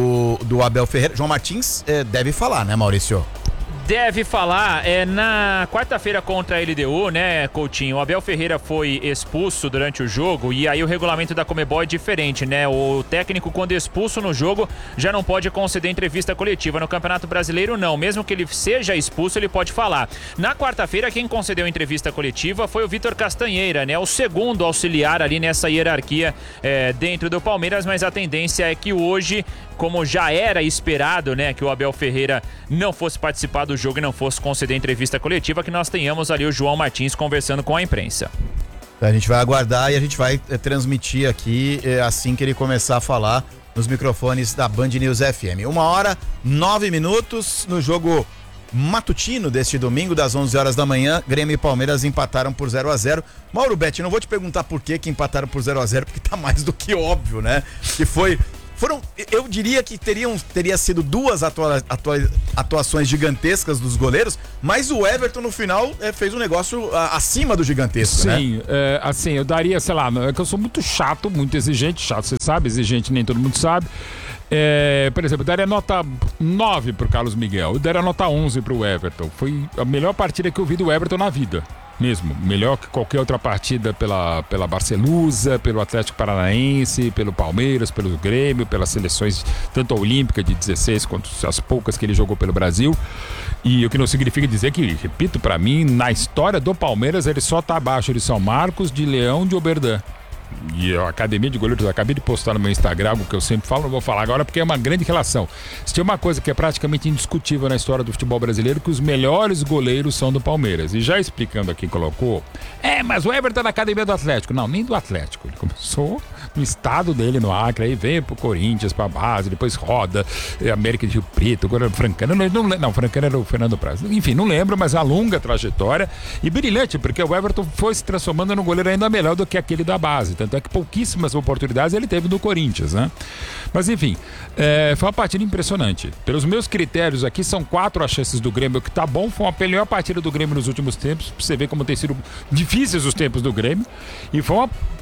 do Abel Ferreira. João Martins deve falar, né, Maurício? Deve falar, na quarta-feira contra a LDU, né, Coutinho? O Abel Ferreira foi expulso durante o jogo e aí o regulamento da Conmebol é diferente, né? O técnico, quando expulso no jogo, já não pode conceder entrevista coletiva. No Campeonato Brasileiro, não. Mesmo que ele seja expulso, ele pode falar. Na quarta-feira, quem concedeu entrevista coletiva foi o Vitor Castanheira, né? O segundo auxiliar ali nessa hierarquia dentro do Palmeiras, mas a tendência é que hoje, como já era esperado, né, que o Abel Ferreira não fosse participar do jogo e não fosse conceder entrevista coletiva, que nós tenhamos ali o João Martins conversando com a imprensa. A gente vai aguardar e a gente vai transmitir aqui assim que ele começar a falar nos microfones da Band News FM. 1h09 no jogo matutino deste domingo, das 11 horas da manhã, Grêmio e Palmeiras empataram por 0-0. Mauro Betti, não vou te perguntar por que empataram por 0-0, porque tá mais do que óbvio, né? Que foram, eu diria que teria sido duas atuações gigantescas dos goleiros, mas o Everton no final fez um negócio acima do gigantesco, né? Sim, assim, eu daria, sei lá, é que eu sou muito chato, muito exigente, você sabe, exigente nem todo mundo sabe. Por exemplo, eu daria nota 9 pro Carlos Miguel, eu daria nota 11 pro Everton. Foi a melhor partida que eu vi do Everton na vida. Mesmo, melhor que qualquer outra partida pela Barcelusa, pelo Atlético Paranaense, pelo Palmeiras, pelo Grêmio, pelas seleções tanto a Olímpica de 16 quanto as poucas que ele jogou pelo Brasil. E o que não significa dizer que, repito, pra mim, na história do Palmeiras, ele só tá abaixo de São Marcos, de Leão, de Oberdan. E a Academia de Goleiros, acabei de postar no meu Instagram, algo que eu sempre falo, não vou falar agora porque é uma grande relação. Se tem uma coisa que é praticamente indiscutível na história do futebol brasileiro, que os melhores goleiros são do Palmeiras. E já explicando aqui, colocou, mas o Everton na Academia do Atlético. Não, nem do Atlético. Ele começou no estado dele, no Acre, aí vem pro Corinthians, pra base, depois roda, América de Rio Preto, agora Francana, não, Francana era o Fernando Praz. Enfim, não lembro, mas a longa trajetória e brilhante, porque o Everton foi se transformando num goleiro ainda melhor do que aquele da base. Tanto é que pouquíssimas oportunidades ele teve no Corinthians, né? Mas enfim, foi uma partida impressionante. Pelos meus critérios aqui, são 4 as chances do Grêmio, que tá bom. Foi uma melhor partida do Grêmio nos últimos tempos, pra você ver como tem sido difíceis os tempos do Grêmio. E foi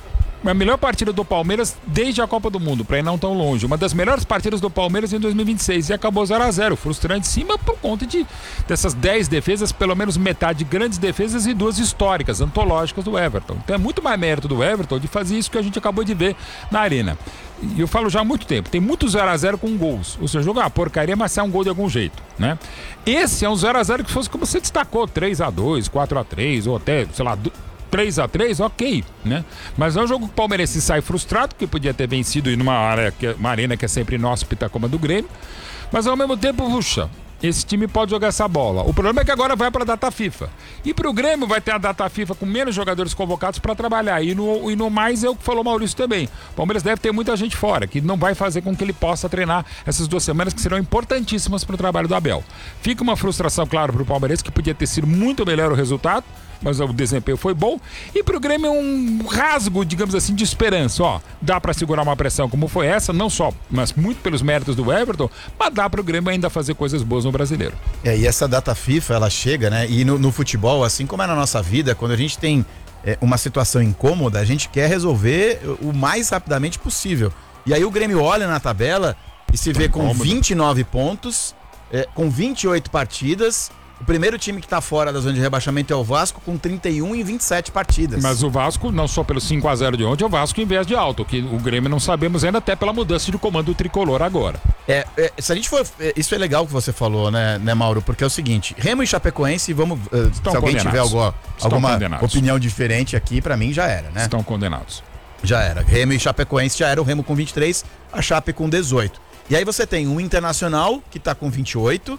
a melhor partida do Palmeiras desde a Copa do Mundo, para ir não tão longe. Uma das melhores partidas do Palmeiras em 2026 e acabou 0-0, frustrante, cima por conta dessas 10 defesas, pelo menos metade grandes defesas e 2 históricas, antológicas do Everton. Então é muito mais mérito do Everton de fazer isso que a gente acabou de ver na arena. E eu falo já há muito tempo, tem muito 0-0 com gols. O seu jogo é uma porcaria, mas sai um gol de algum jeito, né? Esse é um 0-0 que fosse como você destacou, 3-2, 4-3 ou até, sei lá, 3-3, ok, né? Mas é um jogo que o palmeirense sai frustrado, que podia ter vencido em uma arena que é sempre inóspita como a do Grêmio, mas ao mesmo tempo, puxa, esse time pode jogar essa bola. O problema é que agora vai para a data FIFA. E para o Grêmio vai ter a data FIFA com menos jogadores convocados para trabalhar. E no mais é o que falou o Maurício também. O Palmeiras deve ter muita gente fora, que não vai fazer com que ele possa treinar essas 2 semanas que serão importantíssimas para o trabalho do Abel. Fica uma frustração, claro, para o Palmeiras, que podia ter sido muito melhor o resultado, mas o desempenho foi bom. E pro Grêmio é um rasgo, digamos assim, de esperança. Dá pra segurar uma pressão como foi essa, não só, mas muito pelos méritos do Everton, mas dá pro Grêmio ainda fazer coisas boas no Brasileiro. E essa data FIFA, ela chega, né? E no futebol, assim como é na nossa vida, quando a gente tem uma situação incômoda, a gente quer resolver o mais rapidamente possível. E aí o Grêmio olha na tabela e se vê com 29 pontos, com 28 partidas. O primeiro time que tá fora da zona de rebaixamento é o Vasco, com 31 em 27 partidas. Mas o Vasco, não só pelo 5-0 de ontem, é o Vasco em vez de alto, que o Grêmio não sabemos ainda, até pela mudança de comando do tricolor agora. Se a gente for... Isso é legal que você falou, né, Mauro? Porque é o seguinte, Remo e Chapecoense, vamos... se alguém tiver alguma opinião diferente aqui, pra mim já era, né? Estão condenados. Já era. Remo e Chapecoense já era, o Remo com 23, a Chape com 18. E aí você tem um Internacional, que tá com 28,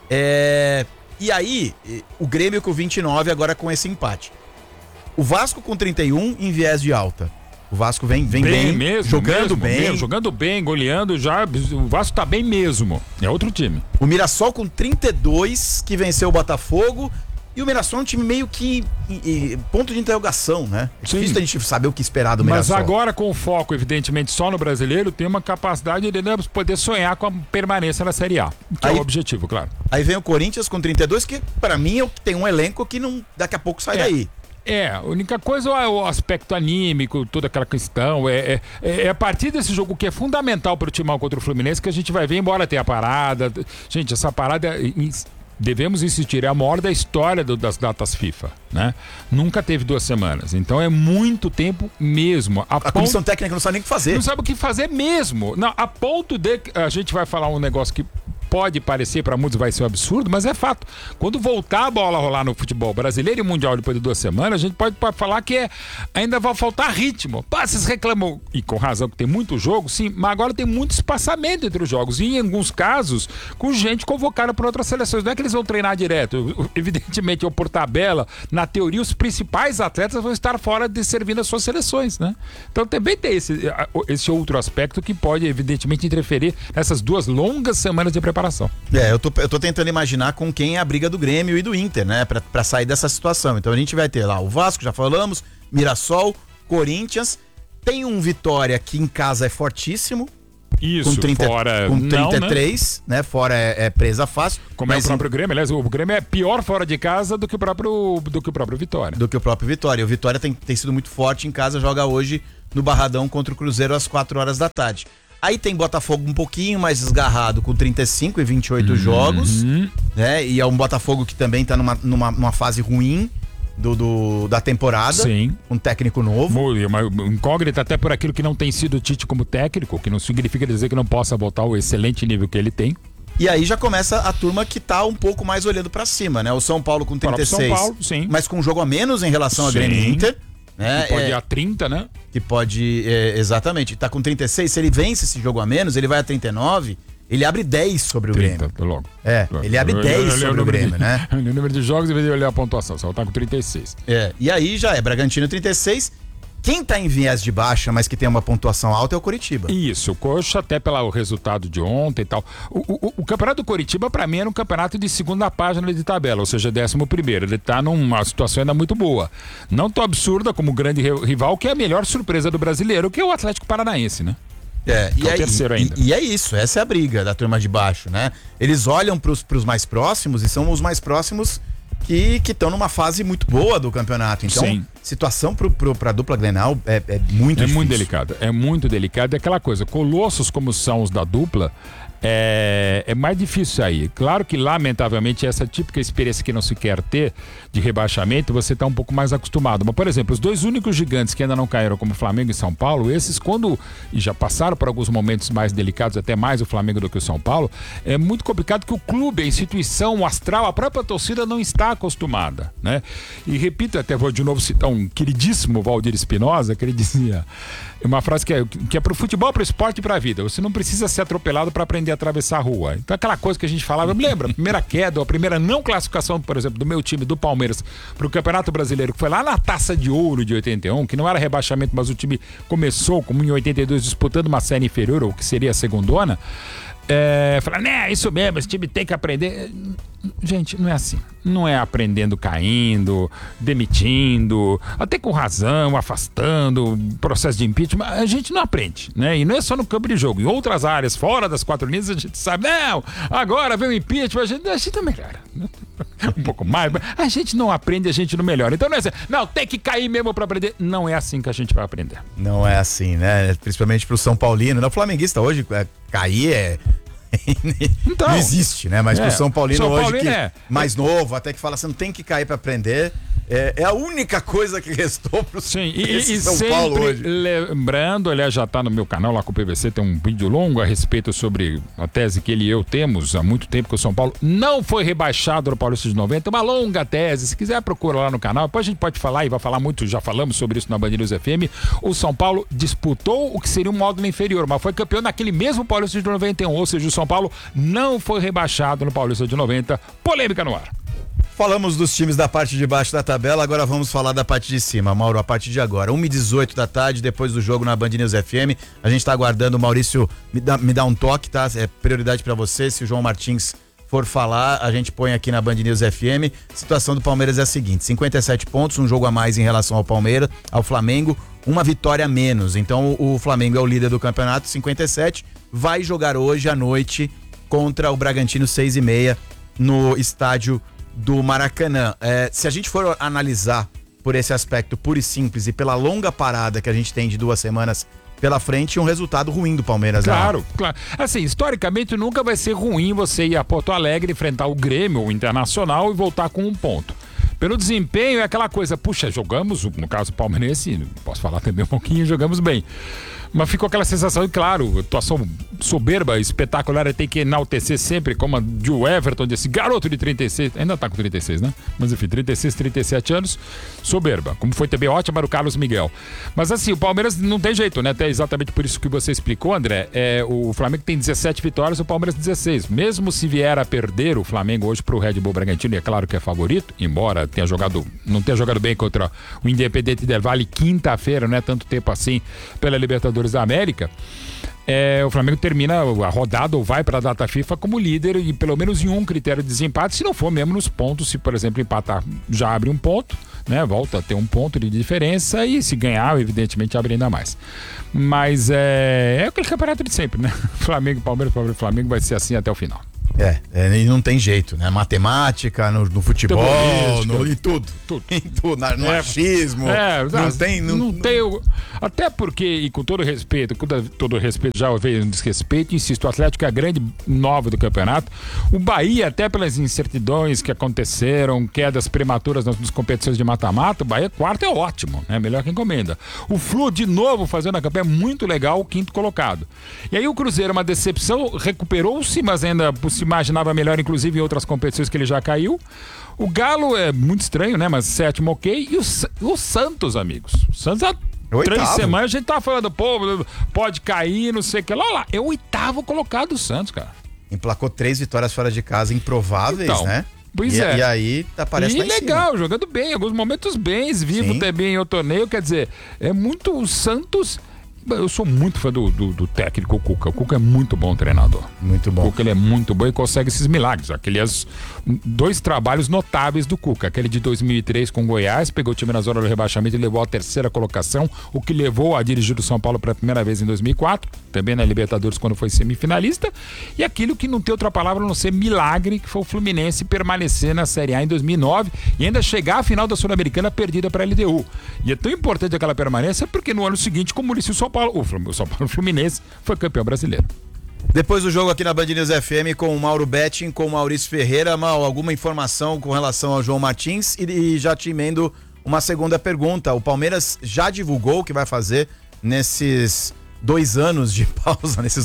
E aí, o Grêmio com 29 agora com esse empate. O Vasco com 31 em viés de alta. O Vasco vem bem mesmo, jogando bem, goleando já. O Vasco tá bem mesmo. É outro time. O Mirassol com 32, que venceu o Botafogo. E o Mirassol é um time meio que ponto de interrogação, né? É difícil a gente saber o que esperar do Mirassol. Mas agora, com o foco, evidentemente, só no brasileiro, tem uma capacidade de poder sonhar com a permanência na Série A. Que é o objetivo, claro. Aí vem o Corinthians com 32, que pra mim tem um elenco que não, daqui a pouco sai daí. A única coisa é o aspecto anímico, toda aquela questão. A partir desse jogo que é fundamental pro Timão contra o Fluminense que a gente vai ver, embora tenha parada. Gente, essa parada... Devemos insistir, é a maior da história das datas FIFA, né? Nunca teve 2 semanas, então é muito tempo mesmo. A comissão técnica não sabe nem o que fazer. Não sabe o que fazer mesmo. Não, a ponto de a gente vai falar um negócio que pode parecer, para muitos vai ser um absurdo, mas é fato. Quando voltar a bola a rolar no futebol brasileiro e mundial depois de 2 semanas, a gente pode falar que ainda vai faltar ritmo. Vocês reclamam, e com razão que tem muito jogo, sim, mas agora tem muito espaçamento entre os jogos, e em alguns casos, com gente convocada por outras seleções. Não é que eles vão treinar direto. Evidentemente, ou por tabela, na teoria, os principais atletas vão estar fora de servindo as suas seleções, né? Então também tem esse outro aspecto que pode, evidentemente, interferir nessas 2 longas semanas de preparação. preparação. Eu tô tentando imaginar com quem é a briga do Grêmio e do Inter, né? Pra sair dessa situação. Então a gente vai ter lá o Vasco, já falamos, Mirassol, Corinthians, tem um Vitória que em casa é fortíssimo. Isso, fora com não, 33, né? Fora é presa fácil. Como é o próprio Grêmio, aliás, o Grêmio é pior fora de casa do que o próprio Vitória. Do que o próprio Vitória. O Vitória tem sido muito forte em casa, joga hoje no Barradão contra o Cruzeiro às 4 horas da tarde. Aí tem Botafogo um pouquinho mais desgarrado, com 35 e 28 jogos, né? E é um Botafogo que também tá numa fase ruim da temporada. Sim. Um técnico novo. Uma incógnita até por aquilo que não tem sido o Tite como técnico, que não significa dizer que não possa voltar ao excelente nível que ele tem. E aí já começa a turma que tá um pouco mais olhando pra cima, né? O São Paulo com 36, São Paulo, sim. mas com um jogo a menos em relação a Grêmio e Inter. Né? Que pode ir a 30, né? Que pode, exatamente. Tá com 36, se ele vence esse jogo a menos, ele vai a 39, ele abre 10 sobre o 30, Grêmio. Logo. Ele abre 10 sobre o Grêmio, né? O número de jogos em vez de olhar a pontuação, só tá com 36. E aí já é Bragantino 36. Quem tá em viés de baixa, mas que tem uma pontuação alta é o Coritiba. Isso, o Coxa, até pelo resultado de ontem e tal. O campeonato do Coritiba, pra mim, era um campeonato de segunda página de tabela, ou seja, 11º. Ele tá numa situação ainda muito boa. Não tão absurda como o grande rival, que é a melhor surpresa do brasileiro, que é o Atlético Paranaense, né? E é o terceiro ainda. E é isso, essa é a briga da turma de baixo, né? Eles olham pros mais próximos e são os mais próximos que estão numa fase muito boa do campeonato. Então, sim, situação pra dupla Grenal é muito difícil. É muito delicado. É aquela coisa, colossos como são os da dupla, é mais difícil aí. Claro que, lamentavelmente, essa típica experiência que não se quer ter de rebaixamento, você está um pouco mais acostumado. Mas, por exemplo, os dois únicos gigantes que ainda não caíram, como Flamengo e São Paulo, esses e já passaram por alguns momentos mais delicados, até mais o Flamengo do que o São Paulo, é muito complicado que o clube, a instituição, o astral, a própria torcida não está acostumada, né? E repito, até vou de novo citar um queridíssimo Valdir Espinosa, que ele dizia uma frase que é pro futebol, pro esporte e pra vida: você não precisa ser atropelado para aprender a atravessar a rua. Então aquela coisa que a gente falava, me lembra, a primeira queda, a primeira não classificação, por exemplo, do meu time, do Palmeiras, pro Campeonato Brasileiro, que foi lá na Taça de Ouro de 81, que não era rebaixamento, mas o time começou, como em 82, disputando uma série inferior, ou que seria a segundona. Falar, né, isso mesmo, esse time tem que aprender. Gente, não é assim. Não é aprendendo caindo, demitindo, até com razão, afastando, processo de impeachment. A gente não aprende, né? E não é só no campo de jogo. Em outras áreas, fora das quatro linhas, a gente sabe, não, agora vem o impeachment, a gente não melhora. Um pouco mais, a gente não aprende, a gente não melhora. Então não é assim, não, tem que cair mesmo pra aprender. Não é assim que a gente vai aprender. Não é assim, né? Principalmente pro São Paulino. O flamenguista hoje, cair então, não existe, né? Mas pro São Paulino hoje, que mais novo, até que fala assim, não tem que cair pra aprender. É a única coisa que restou pro São Paulo hoje. Lembrando, aliás, já tá no meu canal lá com o PVC, tem um vídeo longo a respeito sobre a tese que ele e eu temos há muito tempo, que o São Paulo não foi rebaixado no Paulista de 90, uma longa tese. Se quiser, procura lá no canal. Depois a gente pode falar, e vai falar muito, já falamos sobre isso na Band News FM. O São Paulo disputou o que seria um módulo inferior, mas foi campeão naquele mesmo Paulista de 91, ou seja, o São Paulo não foi rebaixado no Paulista de 90. Polêmica no ar. Falamos dos times da parte de baixo da tabela, agora vamos falar da parte de cima. Mauro, a partir de agora, 1h18 da tarde, depois do jogo na Band News FM, a gente tá aguardando o Maurício me dá um toque, tá? É prioridade pra você, se o João Martins for falar, a gente põe aqui na Band News FM. Situação do Palmeiras é a seguinte: 57 pontos, um jogo a mais em relação ao Palmeiras, ao Flamengo, uma vitória a menos. Então o Flamengo é o líder do campeonato, 57, vai jogar hoje à noite contra o Bragantino, 6h30, no estádio do Maracanã. Se a gente for analisar por esse aspecto puro e simples e pela longa parada que a gente tem de 2 semanas pela frente, um resultado ruim do Palmeiras. Claro. Assim, historicamente nunca vai ser ruim você ir a Porto Alegre, enfrentar o Grêmio, o Internacional e voltar com 1 ponto. Pelo desempenho é aquela coisa, puxa, jogamos, no caso palmeirense, posso falar também um pouquinho, jogamos bem. Mas ficou aquela sensação, e claro, atuação soberba, espetacular, tem que enaltecer sempre, como a de Everton, desse garoto de 36, ainda tá com 36, né? Mas enfim, 36, 37 anos, soberba. Como foi também ótima era o Carlos Miguel. Mas assim, o Palmeiras não tem jeito, né? Até exatamente por isso que você explicou, André, o Flamengo tem 17 vitórias, o Palmeiras 16. Mesmo se vier a perder o Flamengo hoje pro Red Bull Bragantino, e é claro que é favorito, embora não tenha jogado bem contra o Independente Del Valle quinta-feira, não é tanto tempo assim, pela Libertadores da América, o Flamengo termina a rodada ou vai para a data FIFA como líder e pelo menos em um critério de desempate, se não for mesmo nos pontos, se por exemplo empatar já abre um ponto, né? Volta a ter um ponto de diferença e se ganhar, evidentemente abre ainda mais. Mas é aquele campeonato de sempre, né? Flamengo, Palmeiras, Flamengo vai ser assim até o final. E não tem jeito, né? Matemática, no futebol, em tudo. Em tudo, no machismo. Não tem. Até porque, e com todo respeito, já veio um desrespeito, insisto, o Atlético é a grande nova do campeonato. O Bahia, até pelas incertidões que aconteceram, quedas prematuras nas competições de mata-mata, o Bahia quarto é ótimo, né? Melhor que encomenda. O Flu, de novo, fazendo a campanha muito legal, o quinto colocado. E aí o Cruzeiro, uma decepção, recuperou-se, mas ainda se imaginava melhor, inclusive em outras competições que ele já caiu. O Galo é muito estranho, né? Mas sétimo, ok. E o Santos, amigos. O Santos há 3 semanas a gente tava falando, pode cair, não sei o que lá. É o 8º colocado do Santos, cara. Emplacou 3 vitórias fora de casa improváveis, né? Pois é. E aí aparece lá em cima. Legal, jogando bem, em alguns momentos bem, vivo também o torneio, quer dizer, é muito o Santos. Eu sou muito fã do técnico Cuca. O Cuca é muito bom treinador. Muito bom. O Cuca, ele é muito bom e consegue esses milagres. Aqueles 2 trabalhos notáveis do Cuca. Aquele de 2003 com o Goiás, pegou o time na zona do rebaixamento e levou à 3ª colocação, o que levou a dirigir o São Paulo pela primeira vez em 2004, também na Libertadores quando foi semifinalista. E aquilo que não tem outra palavra a não ser milagre, que foi o Fluminense permanecer na Série A em 2009 e ainda chegar à final da Sul-Americana perdida para a LDU. E é tão importante aquela permanência porque no ano seguinte, como disse o São Paulo Fluminense foi campeão brasileiro. Depois do jogo aqui na Band News FM com o Mauro Betting, com o Maurício Ferreira, Mal, alguma informação com relação ao João Martins? E já te emendo uma segunda pergunta. O Palmeiras já divulgou o que vai fazer nesses 2 anos de pausa, nessas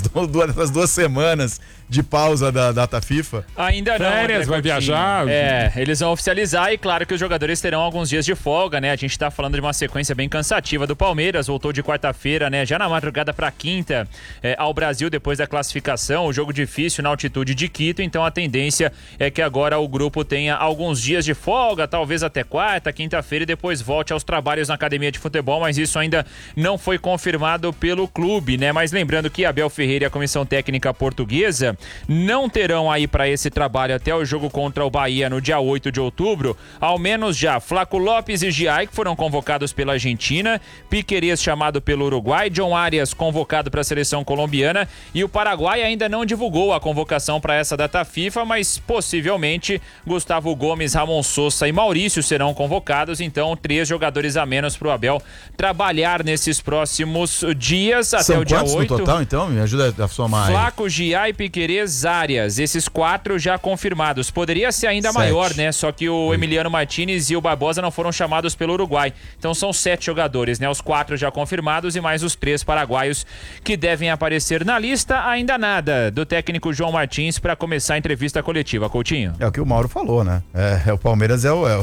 2 semanas de pausa da data FIFA? Ainda não. Férias, vai viajar. Eles vão oficializar e claro que os jogadores terão alguns dias de folga, né? A gente tá falando de uma sequência bem cansativa do Palmeiras, voltou de quarta-feira, né? Já na madrugada pra quinta ao Brasil depois da classificação, o jogo difícil na altitude de Quito, então a tendência é que agora o grupo tenha alguns dias de folga, talvez até quarta, quinta-feira e depois volte aos trabalhos na academia de futebol, mas isso ainda não foi confirmado pelo clube, né? Mas lembrando que Abel Ferreira e a comissão técnica portuguesa não terão aí para esse trabalho até o jogo contra o Bahia no dia 8 de outubro, ao menos já Flaco Lopes e Giai, que foram convocados pela Argentina, Piquerez chamado pelo Uruguai, John Arias convocado para a seleção colombiana e o Paraguai ainda não divulgou a convocação para essa data FIFA, mas possivelmente Gustavo Gomes, Ramon Sosa e Maurício serão convocados, então 3 jogadores a menos para o Abel trabalhar nesses próximos dias até São o dia 8. No total, então? Me ajuda a somar. Flaco, Giai, Piquerez, Arias, esses 4 já confirmados. Poderia ser ainda 7. maior, né? Só que o Emiliano Martínez e o Barbosa não foram chamados pelo Uruguai. Então são 7 jogadores, né? Os 4 já confirmados e mais os 3 paraguaios que devem aparecer na lista. Ainda nada do técnico João Martins para começar a entrevista coletiva, Coutinho. É o que o Mauro falou, né? O Palmeiras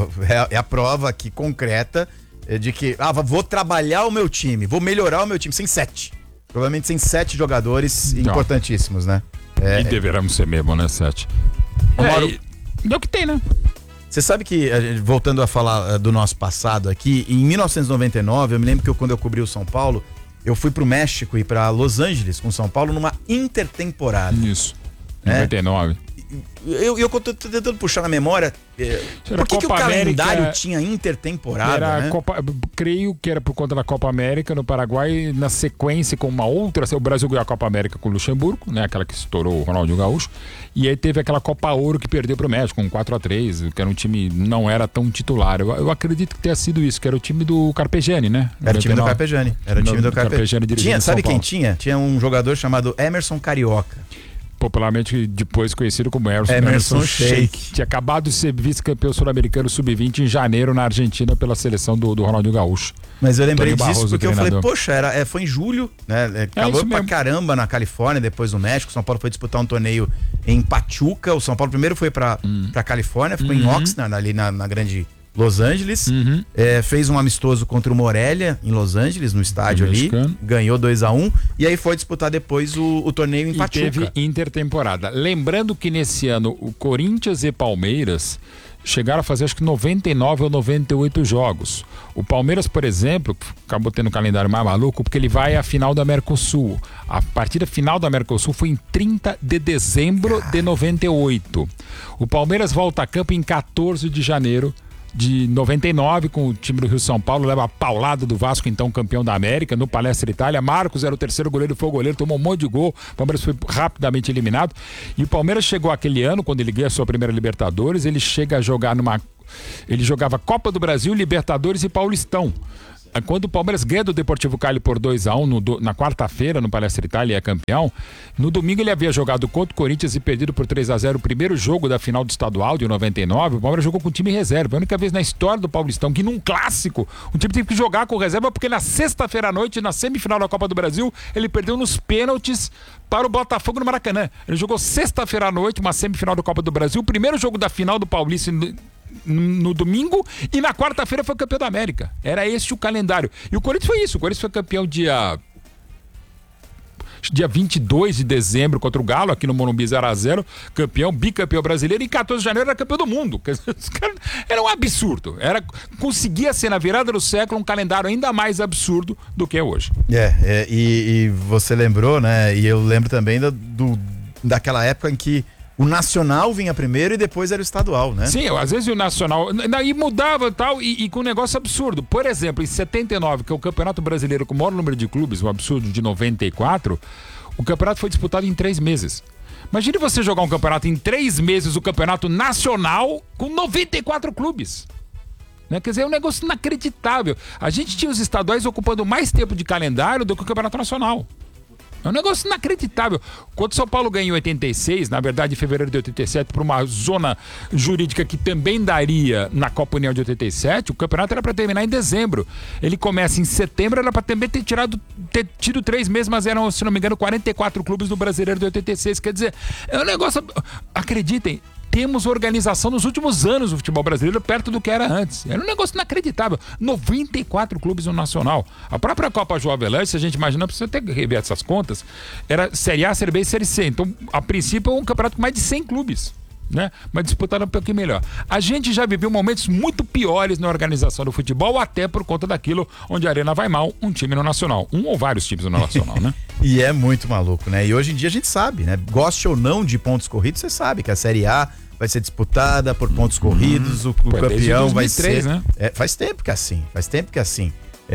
é a prova aqui concreta de que vou trabalhar o meu time, vou melhorar o meu time sem 7. Provavelmente sem 7 jogadores importantíssimos, né? E deveremos ser mesmo, né, 7? É o que tem, né? Você sabe que, voltando a falar do nosso passado aqui, em 1999, eu me lembro que quando eu cobri o São Paulo, eu fui pro México e pra Los Angeles com São Paulo numa intertemporada. Isso, 99. Eu tô tentando puxar na memória por que o calendário tinha intertemporada, né? Creio que era por conta da Copa América no Paraguai, na sequência com uma outra, o Brasil ganhou a Copa América com o Luxemburgo, né? Aquela que estourou o Ronaldinho Gaúcho, e aí teve aquela Copa Ouro que perdeu pro México, com 4-3, que era um time, não era tão titular. Eu acredito que tenha sido isso, que era o time do Carpegiani, né? Era o time do Carpegiani. Sabe quem tinha? Tinha um jogador chamado Emerson Carioca. Popularmente depois conhecido como Emerson Sheik. Tinha acabado de ser vice-campeão sul-americano sub-20 em janeiro na Argentina pela seleção do Ronaldinho Gaúcho. Mas eu lembrei disso porque eu falei, poxa, foi em julho, né? Calor pra caramba na Califórnia, depois no México. O São Paulo foi disputar um torneio em Pachuca. O São Paulo primeiro foi pra Califórnia, ficou em Oxnard, ali na grande Los Angeles, fez um amistoso contra o Morelia em Los Angeles, no estádio ali, ganhou 2-1 e aí foi disputar depois o torneio em Pachuca. Teve intertemporada. Lembrando que nesse ano o Corinthians e Palmeiras chegaram a fazer acho que 99 ou 98 jogos. O Palmeiras, por exemplo, acabou tendo um calendário mais maluco porque ele vai à final da Mercosul. A partida final da Mercosul foi em 30 de dezembro de 98. O Palmeiras volta a campo em 14 de janeiro de 99, com o time do Rio São Paulo, leva a paulada do Vasco, então campeão da América, no Palestra Itália. Marcos era o terceiro goleiro, foi o goleiro, tomou um monte de gol. O Palmeiras foi rapidamente eliminado. E o Palmeiras chegou aquele ano, quando ele ganha a sua primeira Libertadores, ele chega a jogar ele jogava Copa do Brasil, Libertadores e Paulistão. Quando o Palmeiras ganha do Deportivo Cali por 2-1 na quarta-feira no Palestra Itália e é campeão, no domingo ele havia jogado contra o Corinthians e perdido por 3-0 o primeiro jogo da final do estadual de 99. O Palmeiras jogou com o time reserva. A única vez na história do Paulistão que num clássico o time teve que jogar com reserva, porque na sexta-feira à noite, na semifinal da Copa do Brasil, ele perdeu nos pênaltis para o Botafogo no Maracanã. Ele jogou sexta-feira à noite, uma semifinal da Copa do Brasil, o primeiro jogo da final do Paulista no domingo, e na quarta-feira foi campeão da América. Era esse o calendário. E o Corinthians foi isso. O Corinthians foi campeão dia 22 de dezembro contra o Galo, aqui no Morumbi 0-0, bicampeão brasileiro, e em 14 de janeiro era campeão do mundo. Era um absurdo. Conseguia ser, na virada do século, um calendário ainda mais absurdo do que é hoje. E você lembrou, né? E eu lembro também daquela época em que o Nacional vinha primeiro e depois era o estadual, né? Sim, às vezes o Nacional... Daí mudava tal, e com um negócio absurdo. Por exemplo, em 79, que é o Campeonato Brasileiro com o maior número de clubes, um absurdo de 94, o campeonato foi disputado em 3 meses. Imagine você jogar um campeonato em 3 meses, o Campeonato Nacional, com 94 clubes. Né? Quer dizer, é um negócio inacreditável. A gente tinha os estaduais ocupando mais tempo de calendário do que o Campeonato Nacional. É um negócio inacreditável. Quando o São Paulo ganhou em 86, na verdade em fevereiro de 87, por uma zona jurídica que também daria na Copa União de 87, o campeonato era para terminar em dezembro. Ele começa em setembro, era para também ter tido 3 meses, mas eram, se não me engano, 44 clubes do Brasileiro de 86. Quer dizer, é um negócio... Acreditem, temos organização nos últimos anos do futebol brasileiro perto do que era antes. Era um negócio inacreditável. 94 clubes no Nacional. A própria Copa João Avelange, se a gente imaginar, precisa até rever essas contas, era Série A, Série B e Série C. Então, a princípio, é um campeonato com mais de 100 clubes, né? Mas disputado um pouquinho melhor. A gente já viveu momentos muito piores na organização do futebol, até por conta daquilo onde a Arena vai mal, um time no Nacional. Um ou vários times no Nacional, né? E é muito maluco, né? E hoje em dia a gente sabe, né? Goste ou não de pontos corridos, você sabe que a Série A vai ser disputada por pontos corridos, o campeão 2003, vai ser... né? Faz tempo que é assim.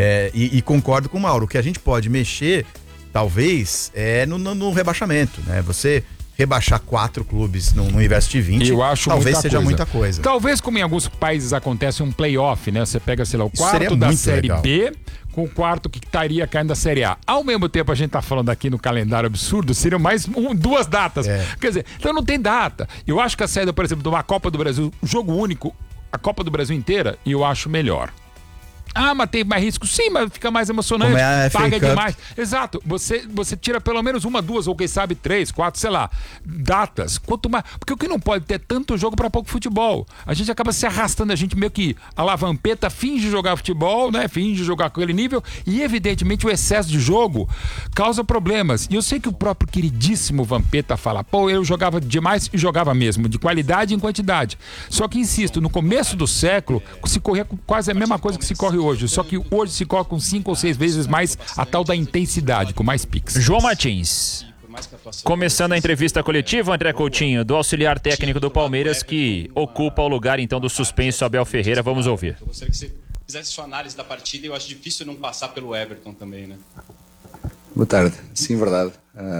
E concordo com o Mauro, o que a gente pode mexer, talvez, no rebaixamento, né? Você rebaixar 4 clubes no universo de 20, eu acho talvez seja muita coisa. Talvez, como em alguns países acontece, um playoff, né? Você pega, sei lá, o quarto da Série B com o quarto que estaria caindo da Série A. Ao mesmo tempo, a gente tá falando aqui no calendário absurdo, seriam mais 2 datas. Quer dizer, então não tem data. Eu acho que a saída, por exemplo, de uma Copa do Brasil, jogo único, a Copa do Brasil inteira, eu acho melhor. Ah, mas tem mais risco? Sim, mas fica mais emocionante. Paga demais. Exato. Você tira pelo menos 1, 2, ou quem sabe 3, 4, sei lá, datas. Quanto mais. Porque o que não pode ter tanto jogo para pouco futebol. A gente acaba se arrastando, a gente meio que a lavampeta finge jogar futebol, né? Finge jogar com aquele nível. E evidentemente o excesso de jogo causa problemas. E eu sei que o próprio queridíssimo Vampeta fala, eu jogava demais e jogava mesmo, de qualidade e em quantidade. Só que, insisto, no começo do século se corria quase a mesma coisa que se corre hoje, só que hoje se corre com 5 ou 6 vezes mais a tal da intensidade, com mais piques. João Martins, começando a entrevista coletiva, André Coutinho, do auxiliar técnico do Palmeiras, que ocupa o lugar então do suspenso Abel Ferreira. Vamos ouvir. Eu gostaria que você fizesse sua análise da partida, e eu acho difícil não passar pelo Everton também, né? Boa tarde. Sim, verdade.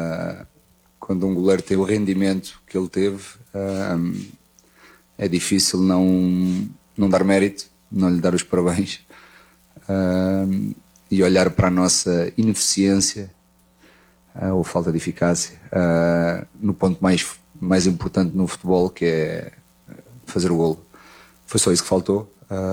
Quando um goleiro tem o rendimento que ele teve, é difícil não dar mérito, não lhe dar os parabéns. E olhar para a nossa ineficiência ou falta de eficácia no ponto mais importante no futebol, que é fazer o golo. Foi só isso que faltou,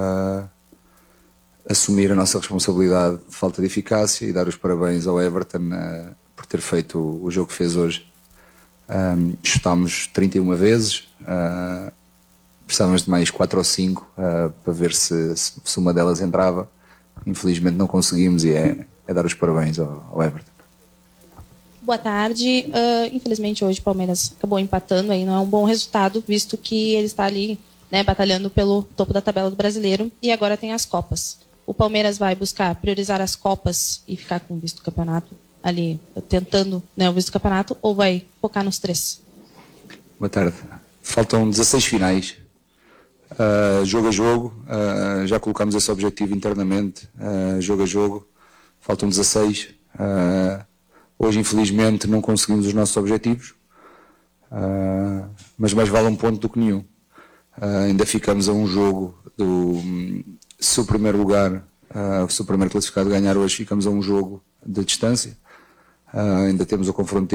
assumir a nossa responsabilidade de falta de eficácia e dar os parabéns ao Everton por ter feito o jogo que fez hoje. Chutámos 31 vezes, precisávamos de mais 4 ou 5 para ver se uma delas entrava. Infelizmente não conseguimos, e é dar os parabéns ao Everton. Boa tarde. Infelizmente hoje o Palmeiras acabou empatando, aí não é um bom resultado, visto que ele está ali né, batalhando pelo topo da tabela do Brasileiro, e agora tem as Copas. O Palmeiras vai buscar priorizar as Copas e ficar com o vice do campeonato ali, tentando, né, o vice do campeonato, ou vai focar nos 3? Boa tarde. Faltam 16 finais. Jogo a jogo, já colocamos esse objetivo internamente, jogo a jogo. Faltam 16. Hoje, infelizmente, não conseguimos os nossos objetivos, mas mais vale um ponto do que nenhum. Ainda ficamos a um jogo se o primeiro lugar, se o primeiro classificado ganhar hoje, ficamos a um jogo de distância. Ainda temos o confronto